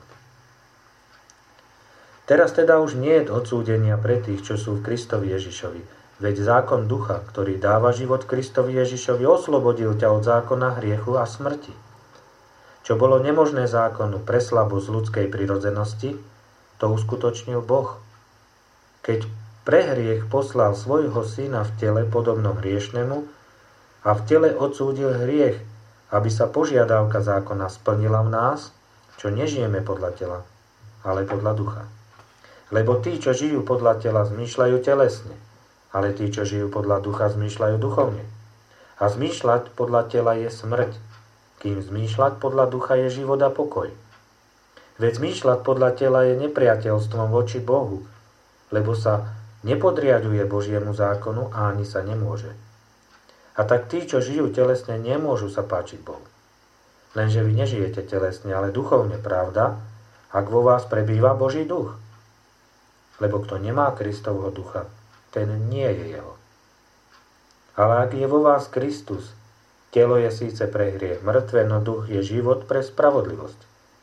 Teraz teda už nie je odsúdenia pre tých, čo sú v Kristovi Ježišovi. Veď zákon ducha, ktorý dáva život Kristovi Ježišovi, oslobodil ťa od zákona hriechu a smrti. Čo bolo nemožné zákonu pre slabosť ľudskej prirodzenosti, to uskutočnil Boh. Keď pre hriech poslal svojho syna v tele podobnom hriešnemu a v tele odsúdil hriech, aby sa požiadavka zákona splnila v nás, čo nežijeme podľa tela, ale podľa ducha. Lebo tí, čo žijú podľa tela, zmýšľajú telesne, ale tí, čo žijú podľa ducha, zmýšľajú duchovne. A zmýšľať podľa tela je smrť, kým zmýšľať podľa ducha je život a pokoj. Veď zmýšľať podľa tela je nepriateľstvom voči Bohu, lebo sa nepodriaďuje Božiemu zákonu a ani sa nemôže. A tak tí, čo žijú telesne, nemôžu sa páčiť Bohu. Lenže vy nežijete telesne, ale duchovne, pravda, ak vo vás prebýva Boží duch. Lebo kto nemá Kristovho ducha, ten nie je jeho. Ale ak je vo vás Kristus, telo je síce pre hriech mŕtve, no duch je život pre spravodlivosť.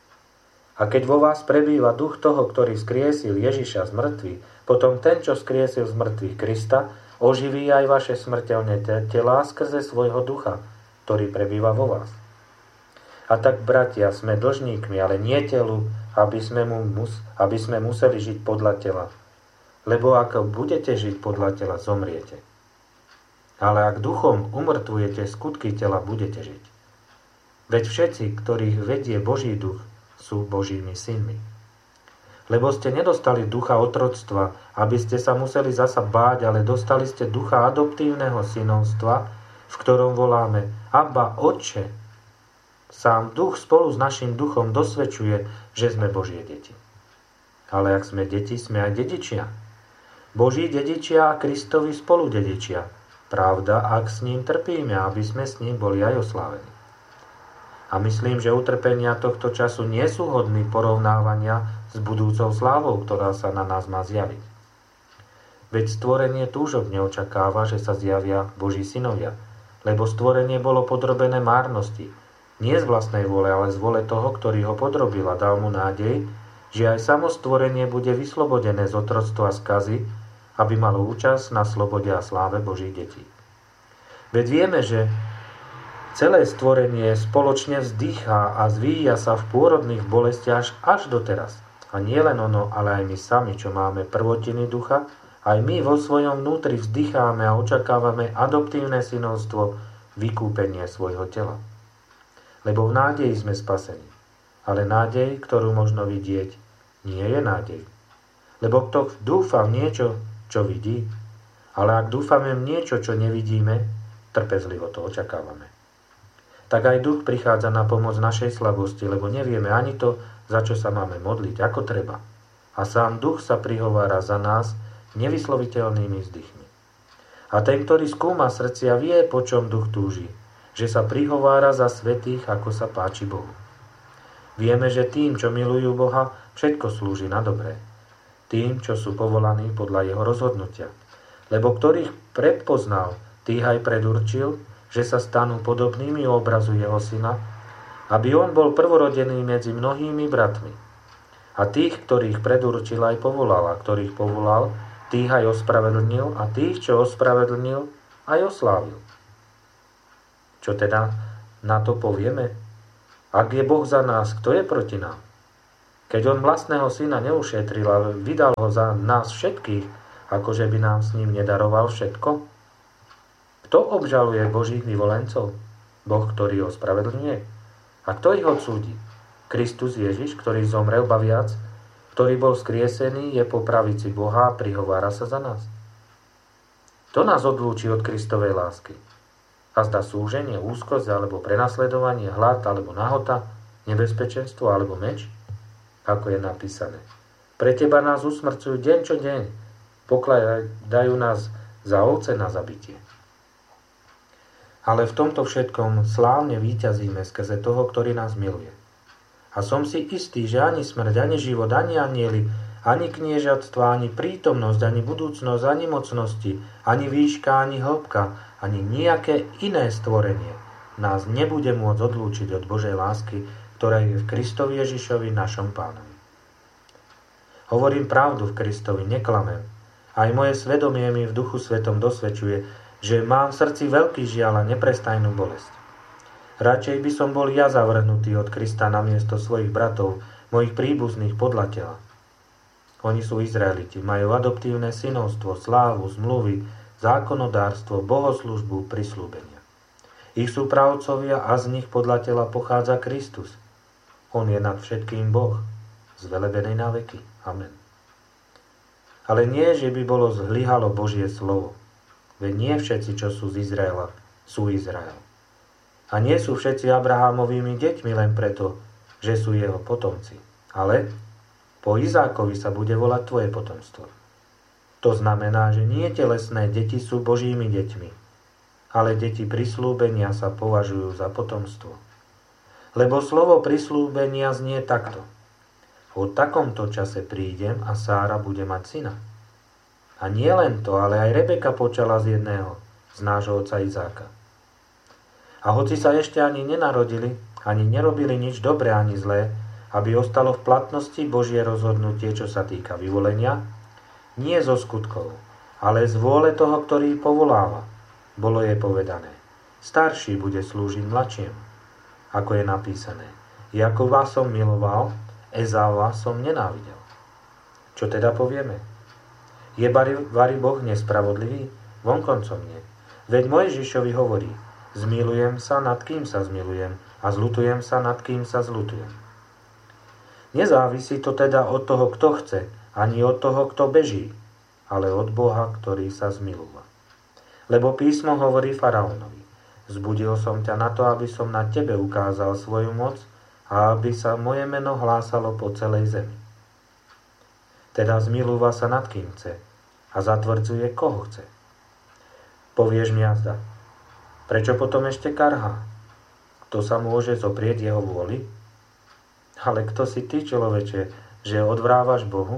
A keď vo vás prebýva duch toho, ktorý skriesil Ježiša z mŕtvych, potom ten, čo skriesil z mŕtvych Krista, oživí aj vaše smrteľné telá skrze svojho ducha, ktorý prebýva vo vás. A tak, bratia, sme dlžníkmi, ale nie telu, aby sme, mu mus, aby sme museli žiť podľa tela. Lebo ak budete žiť podľa tela, zomriete. Ale ak duchom umrtvujete skutky tela, budete žiť. Veď všetci, ktorých vedie Boží duch, sú Božími synmi. Lebo ste nedostali ducha otroctva, aby ste sa museli zasa báť, ale dostali ste ducha adoptívneho synovstva, v ktorom voláme Abba, Otče. Sám duch spolu s našim duchom dosvedčuje, že sme Božie deti. Ale ak sme deti, sme aj dedičia. Boží dedičia a Kristovi spolu dedičia. Pravda, ak s ním trpíme, aby sme s ním boli aj oslávení. A myslím, že utrpenia tohto času nie sú hodní porovnávania s budúcou slávou, ktorá sa na nás má zjaviť. Veď stvorenie túžobne očakáva, že sa zjavia Boží synovia, lebo stvorenie bolo podrobené márnosti, nie z vlastnej vôle, ale z vôle toho, ktorý ho podrobil a dal mu nádej, že aj samo stvorenie bude vyslobodené z otroctva skazy, aby malo účasť na slobode a sláve Božích detí. Veď vieme, že celé stvorenie spoločne vzdychá a zvíja sa v pôrodných bolestiach až doteraz. A nie len ono, ale aj my sami, čo máme prvotiny ducha, aj my vo svojom vnútri vzdycháme a očakávame adoptívne synovstvo, vykúpenie svojho tela. Lebo v nádeji sme spasení. Ale nádej, ktorú možno vidieť, nie je nádej. Lebo kto dúfa v niečo, čo vidí, ale ak dúfame v niečo, čo nevidíme, trpezlivo to očakávame. Tak aj duch prichádza na pomoc našej slabosti, lebo nevieme ani to, za čo sa máme modliť, ako treba. A sám duch sa prihovára za nás nevysloviteľnými vzdychmi. A ten, ktorý skúma srdcia, vie, po čom duch túži, že sa prihovára za svätých, ako sa páči Bohu. Vieme, že tým, čo milujú Boha, všetko slúži na dobré. Tým, čo sú povolaní podľa jeho rozhodnutia. Lebo ktorých predpoznal, tých aj predurčil, že sa stanú podobnými obrazu jeho syna, aby on bol prvorodený medzi mnohými bratmi. A tých, ktorých predurčil, aj povolal, a ktorých povolal, Tých aj ospravedlnil a tých, čo ospravedlnil, aj oslávil. Čo teda na to povieme? Ak je Boh za nás, kto je proti nám? Keď on vlastného syna neušetril, ale vydal ho za nás všetkých, akože by nám s ním nedaroval všetko? Kto obžaluje Božích vyvolencov? Boh, ktorý ospravedlňuje? A kto ich odsúdi? Kristus Ježiš, ktorý zomrel ba viac, ktorý bol skriesený, je po pravici Boha a prihovára sa za nás. To nás odlúči od Kristovej lásky. A zda súženie, úzkosť, alebo prenasledovanie, hlad, alebo nahota, nebezpečenstvo, alebo meč? Ako je napísané. Pre teba nás usmrcujú deň čo deň, pokladajú nás za ovce na zabitie. Ale v tomto všetkom slávne víťazíme skrze toho, ktorý nás miluje. A som si istý, že ani smrť, ani život, ani anjeli, ani kniežatstva, ani prítomnosť, ani budúcnosť, ani mocnosti, ani výška, ani hĺbka, ani nejaké iné stvorenie nás nebude môcť odlúčiť od Božej lásky, ktorá je v Kristovi Ježišovi, našom Pánovi. Hovorím pravdu v Kristovi, neklamem. Aj moje svedomie mi v Duchu Svetom dosvedčuje, že mám v srdci veľký žiaľ a neprestajnú bolesť. Radšej by som bol ja zavrhnutý od Krista namiesto svojich bratov, mojich príbuzných podľa tela. Oni sú Izraeliti, majú adoptívne synovstvo, slávu, zmluvy, zákonodárstvo, bohoslužbu, prislúbenia. Ich sú pravcovia a z nich podľa tela pochádza Kristus. On je nad všetkým Boh, zvelebený na veky. Amen. Ale nie, že by bolo zlyhalo Božie slovo. Veď nie všetci, čo sú z Izraela, sú Izrael. A nie sú všetci Abrahámovými deťmi len preto, že sú jeho potomci. Ale po Izákovi sa bude volať tvoje potomstvo. To znamená, že nie telesné deti sú Božími deťmi, ale deti prislúbenia sa považujú za potomstvo. Lebo slovo prislúbenia znie takto. O takomto čase prídem a Sára bude mať syna. A nie len to, ale aj Rebeka počala z jedného, z nášho otca Izáka. A hoci sa ešte ani nenarodili, ani nerobili nič dobré ani zlé, aby ostalo v platnosti Božie rozhodnutie, čo sa týka vyvolenia, nie zo skutkov, ale z vôle toho, ktorý povoláva. Bolo jej povedané, starší bude slúžiť mladšiemu. Ako je napísané, Jakova som miloval, Ezáva som nenávidel. Čo teda povieme? Je vari Boh nespravodlivý? Vonkoncom nie. Veď Mojžišovi hovorí, zmilujem sa, nad kým sa zmilujem, a zľutujem sa, nad kým sa zľutujem. Nezávisí to teda od toho, kto chce, ani od toho, kto beží, ale od Boha, ktorý sa zmilúva. Lebo písmo hovorí faraónovi, zbudil som ťa na to, aby som na tebe ukázal svoju moc a aby sa moje meno hlásalo po celej zemi. Teda zmilúva sa nad kým chce a zatvrdzuje, koho chce. Povieš mi azda, prečo potom ešte karhá? Kto sa môže zoprieť jeho vôli? Ale kto si ty, človeče, že odvrávaš Bohu?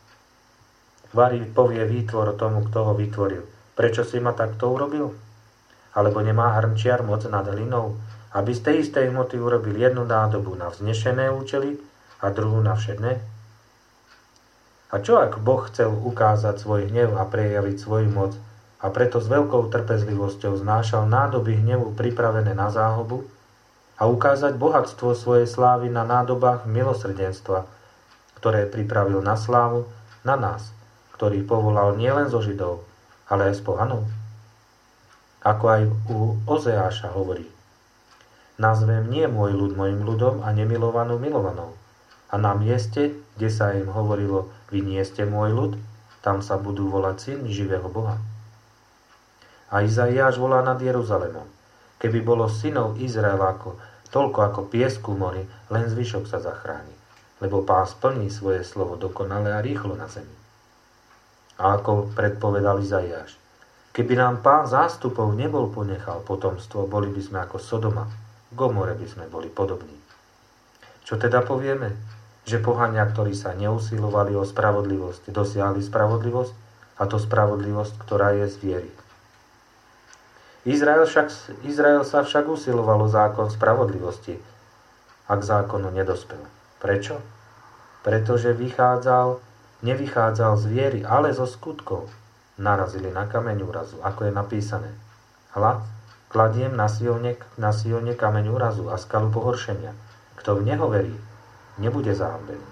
Vari povie výtvor tomu, kto ho vytvoril. Prečo si ma takto urobil? Alebo nemá hrnčiar moc nad hlinou, aby z tej istej hmoty urobil jednu nádobu na vznešené účely a druhú na všedné? A čo ak Boh chcel ukázať svoj hnev a prejaviť svoju moc a preto s veľkou trpezlivosťou znášal nádoby hnevu pripravené na záhubu a ukázať bohatstvo svojej slávy na nádobách milosrdenstva, ktoré pripravil na slávu na nás, ktorý povolal nielen zo Židov, ale aj z pohanov? Ako aj u Ozeáša hovorí, nazvem nie môj ľud mojim ľudom a nemilovanú milovanou. A na mieste, kde sa im hovorilo, vy nie ste môj ľud, tam sa budú volať synmi živého Boha. A Izaiáš volá nad Jeruzalemom. Keby bolo synov Izraela ako, toľko ako piesku mori, len zvyšok sa zachráni. Lebo Pán splní svoje slovo dokonale a rýchlo na zemi. A ako predpovedal Izaiáš, keby nám Pán zástupov nebol ponechal potomstvo, boli by sme ako Sodoma. Gomore by sme boli podobní. Čo teda povieme? Že pohania, ktorí sa neusilovali o spravodlivosť, dosiahli spravodlivosť, a to spravodlivosť, ktorá je z viery. Izrael, však, Izrael sa však usiloval o zákon spravodlivosti, a k zákonu nedospel. Prečo? Pretože vychádzal nevychádzal z viery, ale zo skutkov, narazili na kameň úrazu, ako je napísané. Hľa, kladiem na Sione, na Sione kameň úrazu a skalu pohoršenia. Kto v neho verí, nebude zahambený.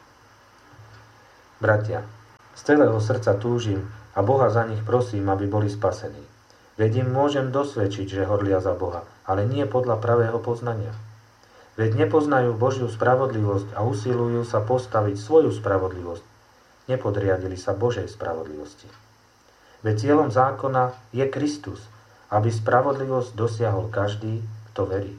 Bratia, z celého srdca túžim a Boha za nich prosím, aby boli spasení. Veď im môžem dosvedčiť, že horlia za Boha, ale nie podľa pravého poznania. Veď nepoznajú Božiu spravodlivosť a usilujú sa postaviť svoju spravodlivosť. Nepodriadili sa Božej spravodlivosti. Veď cieľom zákona je Kristus, aby spravodlivosť dosiahol každý, kto verí.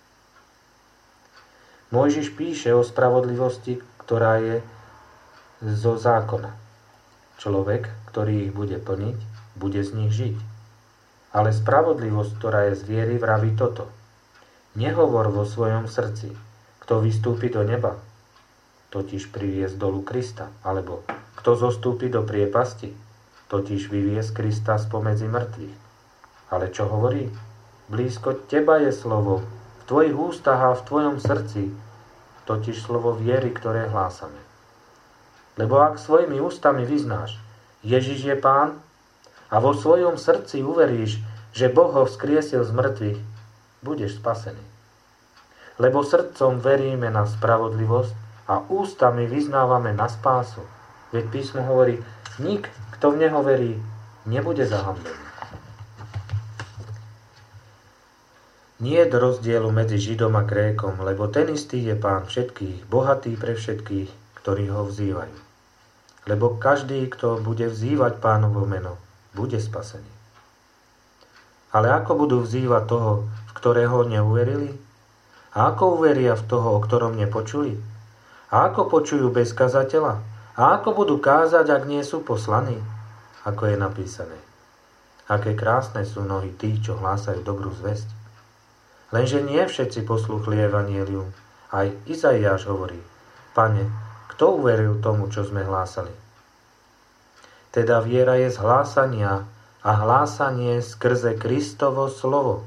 Mojžiš píše o spravodlivosti, ktorá je zo zákona. Človek, ktorý ich bude plniť, bude z nich žiť. Ale spravodlivosť, ktorá je z viery, vraví toto. Nehovor vo svojom srdci, kto vystúpi do neba, totiž priviesť dolu Krista, alebo kto zostúpi do priepasti, totiž vyviesť Krista spomedzi mŕtvych. Ale čo hovorí? Blízko teba je slovo, v tvojich ústach a v tvojom srdci, totiž slovo viery, ktoré hlásame. Lebo ak svojimi ústami vyznáš, Ježiš je Pán, a vo svojom srdci uveríš, že Boh ho vzkriesil z mŕtvych, budeš spasený. Lebo srdcom veríme na spravodlivosť a ústami vyznávame na spásu. Veď písmo hovorí, nik, kto v neho verí, nebude zahambený. Nie je rozdielu medzi Židom a Grékom, lebo ten istý je Pán všetkých, bohatý pre všetkých, ktorí ho vzývajú. Lebo každý, kto bude vzývať Pánovo meno, bude spasený. Ale ako budú vzývať toho, v ktorého neuverili? A ako uveria v toho, o ktorom nepočuli? A ako počujú bez kazateľa? A ako budú kázať, ak nie sú poslaní? Ako je napísané. Aké krásne sú nohy tí, čo hlásajú dobrú zvesť. Lenže nie všetci poslúchli evanjelium. Aj Izaiáš hovorí, Pane, kto uveril tomu, čo sme hlásali? Teda viera je z hlásania a hlásanie skrze Kristovo slovo.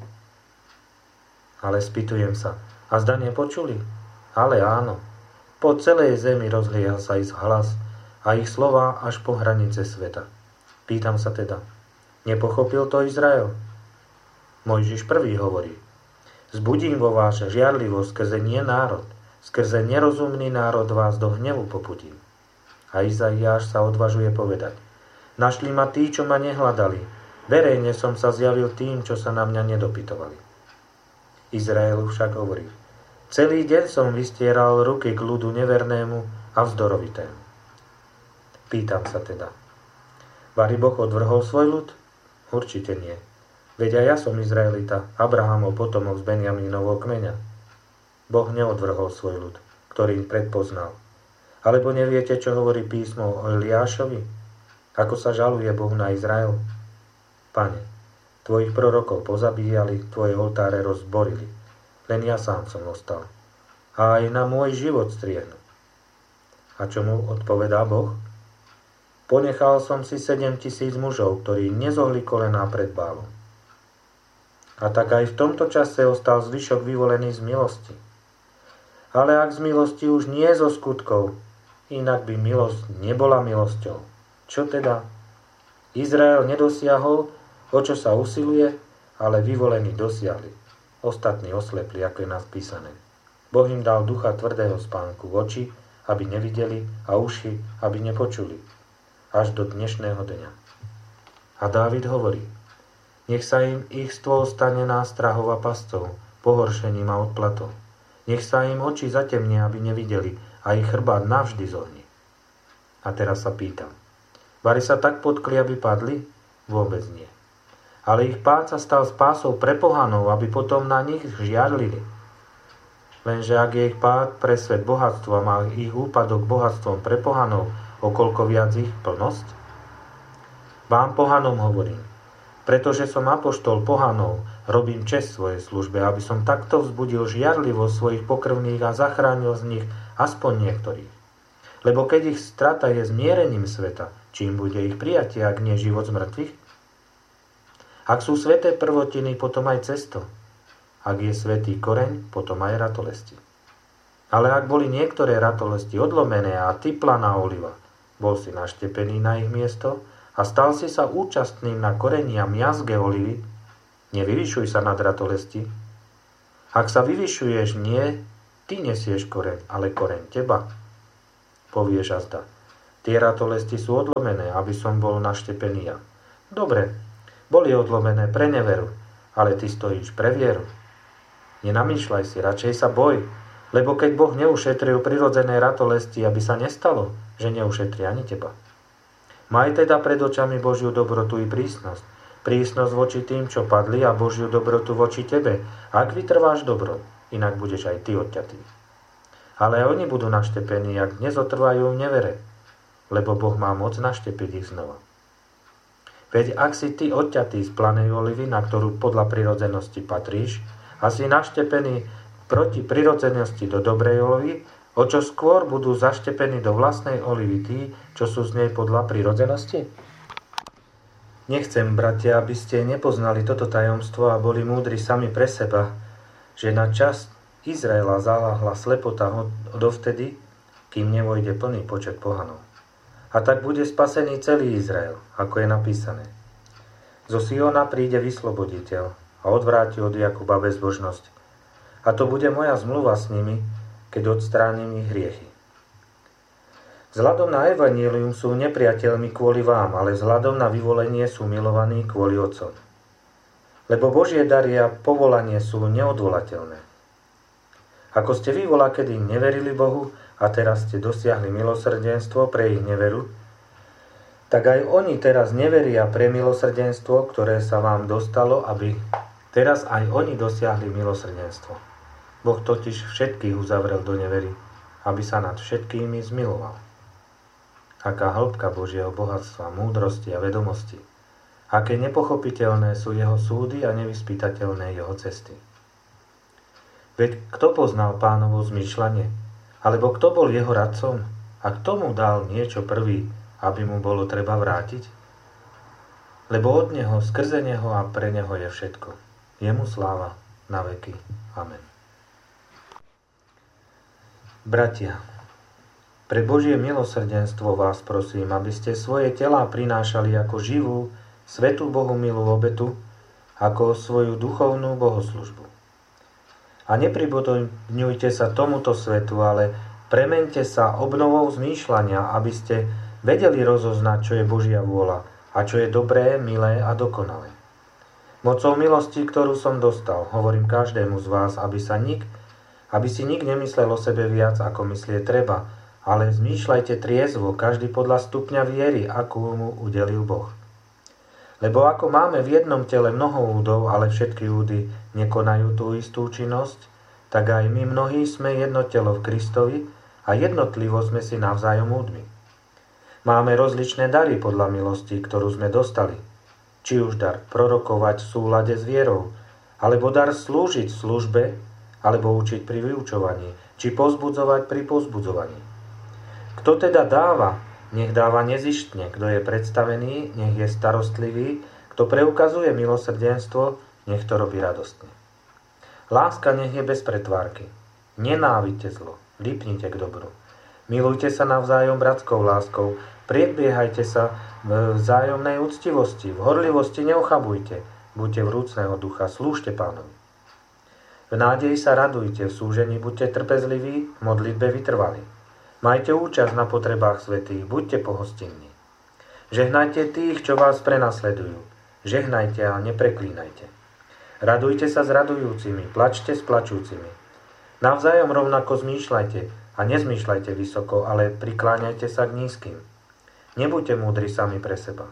Ale spýtujem sa, a zda nepočuli? Ale áno, po celej zemi rozliehal sa ich hlas a ich slova až po hranice sveta. Pýtam sa teda, nepochopil to Izrael? Mojžiš prvý hovorí, zbudím vo vás žiarlivosť skrze nie národ, skrze nerozumný národ vás do hnevu popudím. A Izaiáš sa odvažuje povedať, našli ma tí, čo ma nehľadali. Verejne som sa zjavil tým, čo sa na mňa nedopytovali. Izraelu však hovorí, celý deň som vystieral ruky k ľudu nevernému a vzdorovitému. Pýtam sa teda, Vari Boh odvrhol svoj ľud? Určite nie. Veď aj ja som Izraelita, Abrahamov potomok z Benjamínovho kmeňa. Boh neodvrhol svoj ľud, ktorý predpoznal. Alebo neviete, čo hovorí písmo o Eliášovi? Ako sa žaluje Boh na Izrael? Pane, tvojich prorokov pozabíjali, tvoje oltáre rozborili. Len ja sám som ostal. A aj na môj život striehnu. A čo mu odpovedá Boh? Ponechal som si sedem tisíc mužov, ktorí nezohli kolená pred Bálom. A tak aj v tomto čase ostal zvyšok vyvolený z milosti. Ale ak z milosti už nie zo skutkov, inak by milosť nebola milosťou. Čo teda? Izrael nedosiahol, o čo sa usiluje, ale vyvolení dosiahli. Ostatní oslepli, ako je napísané. Boh im dal ducha tvrdého spánku, oči, aby nevideli, a uši, aby nepočuli. Až do dnešného dňa. A Dávid hovorí, nech sa im ich stôl stane nástrahou a pascov, pohoršením a odplatou. Nech sa im oči zatemnia, aby nevideli, a ich chrbát navždy zohni. A teraz sa pýtam, Vari sa tak potkli, aby padli? Vôbec nie. Ale ich pád sa stal spásou pre pohanov, aby potom na nich žiarlili. Lenže ak je ich pád pre svet bohatstvom a ich úpadok bohatstvom pre pohanov, okolko viac ich plnosť? Vám pohanom hovorím, pretože som apoštol pohanov, robím česť svojej službe, aby som takto vzbudil žiarlivosť svojich pokrvných a zachránil z nich aspoň niektorých. Lebo keď ich strata je zmierením sveta, čím bude ich prijatie, ak nie život z mŕtvych? Ak sú sveté prvotiny, potom aj cesto. Ak je svätý koreň, potom aj ratolesti. Ale ak boli niektoré ratolesti odlomené a typlaná oliva, Bol si naštepený na ich miesto a stal si sa účastným na korení a miazge olivy, nevyvyšuj sa nad ratolesti. Ak sa vyvyšuješ, nie, ty nesieš koreň, ale koreň teba. Povieš azda, tie ratolesti sú odlomené, aby som bol naštepený ja. Dobre, boli odlomené pre neveru, ale ty stojíš pre vieru. Nenamýšľaj si, radšej sa boj, lebo keď Boh neušetril prirodzené ratolesti, aby sa nestalo, že neušetrí ani teba. Maj teda pred očami Božiu dobrotu i prísnosť. Prísnosť voči tým, čo padli, a Božiu dobrotu voči tebe, ak vytrváš dobro, inak budeš aj ty odťatý. Ale aj oni budú naštepení, ak nezotrvajú v nevere, lebo Boh má moc naštepiť ich znova. Veď ak si ty odťatý z planej olivy, na ktorú podľa prirodzenosti patríš, a si naštepený proti prirodzenosti do dobrej olivy, o čo skôr budú zaštepení do vlastnej olivy tí, čo sú z nej podľa prirodzenosti? Nechcem, bratia, aby ste nepoznali toto tajomstvo a boli múdri sami pre seba, že na časť Izraela zaláhla slepota dovtedy, kým nevojde plný počet pohanov. A tak bude spasený celý Izrael, ako je napísané. Zo Siona príde vysloboditeľ a odvráti od Jakuba bezbožnosť. A to bude moja zmluva s nimi, keď odstránim ich hriechy. Vzhľadom na evanjelium sú nepriateľmi kvôli vám, ale vzhľadom na vyvolenie sú milovaní kvôli Otcom. Lebo Božie dary a povolanie sú neodvolateľné. Ako ste vy voľakedy neverili Bohu a teraz ste dosiahli milosrdenstvo pre ich neveru, tak aj oni teraz neveria pre milosrdenstvo, ktoré sa vám dostalo, aby teraz aj oni dosiahli milosrdenstvo. Boh totiž všetkých uzavrel do nevery, aby sa nad všetkými zmiloval. Aká hĺbka Božieho bohatstva, múdrosti a vedomosti. Aké nepochopiteľné sú jeho súdy a nevyspytateľné jeho cesty. Veď kto poznal Pánovo zmýšľanie? Alebo kto bol jeho radcom? A kto mu dal niečo prvý, aby mu bolo treba vrátiť? Lebo od neho, skrze neho a pre neho je všetko. Jemu sláva na veky. Amen. Bratia, pre Božie milosrdenstvo vás prosím, aby ste svoje telá prinášali ako živú, svätú Bohu milú obetu, ako svoju duchovnú bohoslužbu. A nepripodobňujte sa tomuto svetu, ale premente sa obnovou zmýšľania, aby ste vedeli rozoznať, čo je Božia vôľa a čo je dobré, milé a dokonalé. Mocou milosti, ktorú som dostal, hovorím každému z vás, aby sa nik Aby si nik nemyslel o sebe viac, ako myslieť treba, ale zmýšľajte triezvo, každý podľa stupňa viery, akú mu udelil Boh. Lebo ako máme v jednom tele mnoho údov, ale všetky údy nekonajú tú istú činnosť, tak aj my mnohí sme jedno telo v Kristovi a jednotlivo sme si navzájom údmi. Máme rozličné dary podľa milosti, ktorú sme dostali. Či už dar prorokovať v súlade s vierou, alebo dar slúžiť v službe, alebo učiť pri vyučovaní, či pozbudzovať pri pozbudzovaní. Kto teda dáva, nech dáva nezištne, kto je predstavený, nech je starostlivý, kto preukazuje milosrdenstvo, nech to robí radostne. Láska nech je bez pretvárky. Nenávidte zlo, lipnite k dobru. Milujte sa navzájom bratskou láskou, predbiehajte sa v vzájomnej úctivosti, v horlivosti neochabujte, buďte vrúcneho ducha, slúžte Pánovi. V nádeji sa radujte, v súžení buďte trpezliví, v modlitbe vytrvalí. Majte účasť na potrebách svätých, buďte pohostinní. Žehnajte tých, čo vás prenasledujú. Žehnajte a nepreklínajte. Radujte sa s radujúcimi, plačte s plačúcimi. Navzájom rovnako zmýšľajte a nezmýšľajte vysoko, ale prikláňajte sa k nízkym. Nebuďte múdri sami pre seba.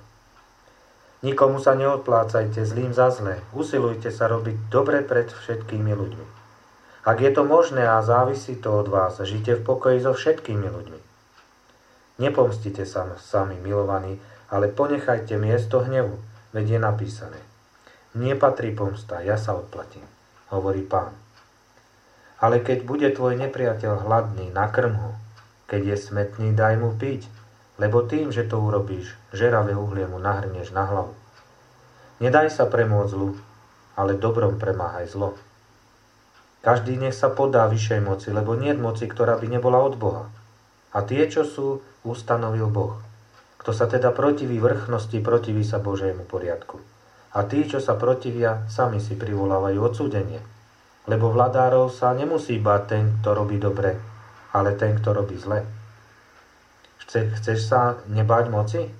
Nikomu sa neodplácajte zlým za zlé, usilujte sa robiť dobre pred všetkými ľuďmi. Ak je to možné a závisí to od vás, žite v pokoji so všetkými ľuďmi. Nepomstite sa sami, milovaní, ale ponechajte miesto hnevu, veď je napísané. Nepatrí pomsta, ja sa odplatím, hovorí Pán. Ale keď bude tvoj nepriateľ hladný, nakrm ho. Keď je smätný, daj mu piť, lebo tým, že to urobíš, žeravé uhlie mu nahrnieš na hlavu. Nedaj sa premôcť zlu, ale dobrom premáhaj zlo. Každý nech sa podá vyššej moci, lebo nie je moci, ktorá by nebola od Boha. a tie, čo sú, ustanovil Boh. Kto sa teda protiví vrchnosti, protiví sa Božiemu poriadku. A tí, čo sa protivia, sami si privolávajú odsúdenie. Lebo vladárov sa nemusí báť ten, kto robí dobre, ale ten, kto robí zle. Chce, chceš sa nebáť moci?